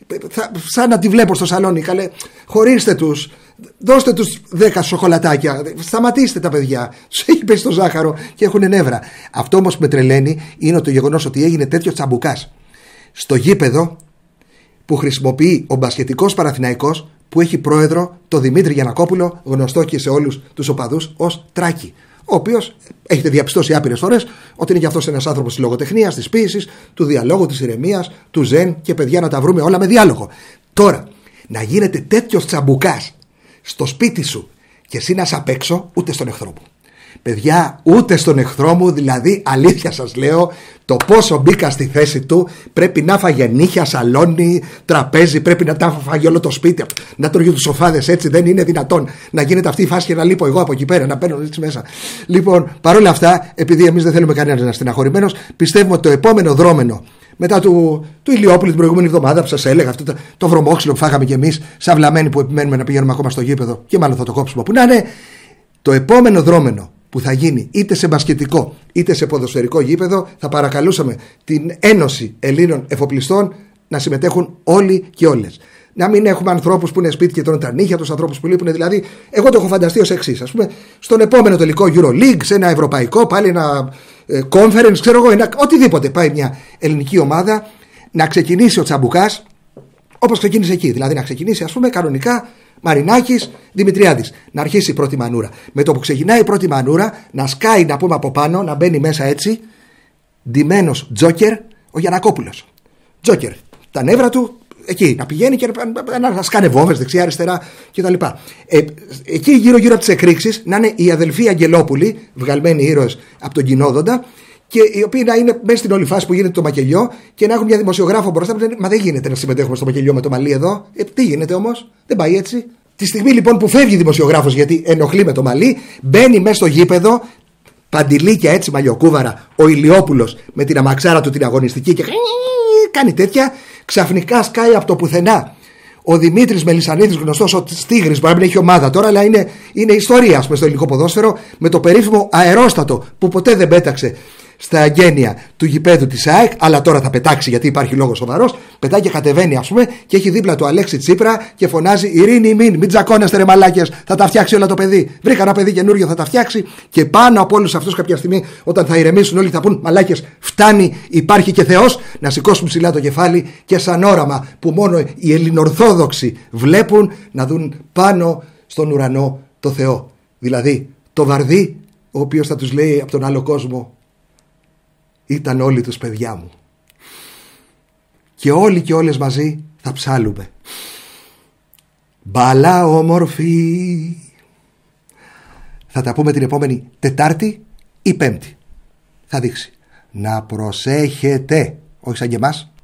S1: Σαν να τη βλέπω στο σαλόνι, καλέ, χωρίστε τους, δώστε τους 10 σοκολατάκια, σταματήστε τα παιδιά, τους έχει πέσει το ζάχαρο και έχουν νεύρα. Αυτό όμως που με τρελαίνει είναι το γεγονός ότι έγινε τέτοιο τσαμπουκάς στο γήπεδο που χρησιμοποιεί ο μπασκετικός Παναθηναϊκός, που έχει πρόεδρο το Δημήτρη Γιαννακόπουλο, γνωστό και σε όλους τους οπαδούς ως Τράκη, ο οποίος έχετε διαπιστώσει άπειρες φορές ότι είναι και αυτός ένας άνθρωπος της λογοτεχνίας, της ποίησης, του διαλόγου, της ηρεμίας, του ζεν, και παιδιά να τα βρούμε όλα με διάλογο. Τώρα, να γίνεται τέτοιος τσαμπουκάς στο σπίτι σου και εσύ να είσαι απ' έξω, ούτε στον εχθρό μου. Παιδιά, ούτε στον εχθρό μου, δηλαδή, αλήθεια σας λέω, το πόσο μπήκα στη θέση του, πρέπει να φάγε νύχια, σαλόνι, τραπέζι, πρέπει να τα φάγε όλο το σπίτι, να τρώγει τους σοφάδες, έτσι δεν είναι δυνατόν να γίνεται αυτή η φάση και να λείπω εγώ από εκεί πέρα, να παίρνω έτσι μέσα. Λοιπόν, παρόλα αυτά, επειδή εμείς δεν θέλουμε κανέναν να είναι στεναχωρημένος, πιστεύουμε ότι το επόμενο δρόμενο, μετά του Ηλιόπουλου την προηγούμενη εβδομάδα που σας έλεγα, αυτό το βρωμόξυλο που φάγαμε κι εμείς, σαν βλαμμένοι που επιμένουμε να πηγαίνουμε ακόμα στο γήπεδο, και μάλλον θα το κόψουμε που να είναι, το επόμενο δρόμενο που θα γίνει είτε σε μπασκετικό είτε σε ποδοσφαιρικό γήπεδο, θα παρακαλούσαμε την Ένωση Ελλήνων Εφοπλιστών να συμμετέχουν όλοι και όλες. Να μην έχουμε ανθρώπους που είναι σπίτι και τρώνε τα νύχια τους, ανθρώπους που λείπουν. Δηλαδή, εγώ το έχω φανταστεί ως εξής. Ας πούμε, στον επόμενο τελικό EuroLeague, σε ένα ευρωπαϊκό, πάλι ένα conference, ξέρω εγώ, οτιδήποτε πάει μια ελληνική ομάδα, να ξεκινήσει ο τσαμπουκάς όπως ξεκίνησε εκεί. Δηλαδή, να ξεκινήσει, ας πούμε, κανονικά Μαρινάκης, Δημητριάδης. Να αρχίσει η πρώτη μανούρα. Με το που ξεκινάει η πρώτη μανούρα, να σκάει, να πούμε, από πάνω, να μπαίνει μέσα έτσι, ντυμένος Τζόκερ, ο Γιαννακόπουλος. Τζόκερ. Τα νεύρα του εκεί, να πηγαίνει και να σκάνε βόμβες δεξιά-αριστερά κτλ. Εκεί γύρω-γύρω από τις εκρήξεις να είναι οι αδελφοί Αγγελόπουλοι, βγαλμένοι ήρωες από τον Κοινόδοντα, και οι οποίοι να είναι μέσα στην όλη φάση που γίνεται το μακελιό, και να έχουν μια δημοσιογράφο μπροστά που λένε: μα δεν γίνεται να συμμετέχουμε στο μακελιό με το μαλλί εδώ. Τι γίνεται όμως, δεν πάει έτσι. Τη στιγμή λοιπόν που φεύγει δημοσιογράφος, γιατί ενοχλεί με το μαλλί, μπαίνει μέσα στο γήπεδο, παντιλίκια έτσι μαλλιοκούβαρα, ο Ηλιόπουλος με την αμαξάρα του την αγωνιστική και κάνει τέτοια. Ξαφνικά σκάει από το πουθενά ο Δημήτρης Μελισσανίδης, γνωστός ως Τίγρης, μπορεί να μην έχει ομάδα τώρα, αλλά είναι ιστορία, ας πούμε, στο ελληνικό ποδόσφαιρο, με το περίφημο αερόστατο που ποτέ δεν πέταξε στα αγγένεια του γηπέδου της ΑΕΚ, αλλά τώρα θα πετάξει γιατί υπάρχει λόγος σοβαρός. Πετάει και κατεβαίνει, ας πούμε, και έχει δίπλα του Αλέξη Τσίπρα και φωνάζει: ειρήνη, μην τζακώνεστε ρε μαλάκες, θα τα φτιάξει όλα το παιδί. Βρήκα ένα παιδί καινούριο, θα τα φτιάξει. Και πάνω από όλους αυτούς, κάποια στιγμή, όταν θα ηρεμήσουν όλοι, θα πούν: μαλάκες, φτάνει, υπάρχει και Θεός. Να σηκώσουν ψηλά το κεφάλι και σαν όραμα που μόνο οι Ελληνορθόδοξοι βλέπουν, να δουν πάνω στον ουρανό το Θεό. Δηλαδή το Βαρδί, ο οποίος θα τους λέει από τον άλλο κόσμο: ήταν όλοι τους παιδιά μου. Και όλοι και όλες μαζί θα ψάλουμε: μπαλά όμορφη. Θα τα πούμε την επόμενη Τετάρτη ή Πέμπτη. Θα δείξει. Να προσέχετε, όχι σαν και εμάς,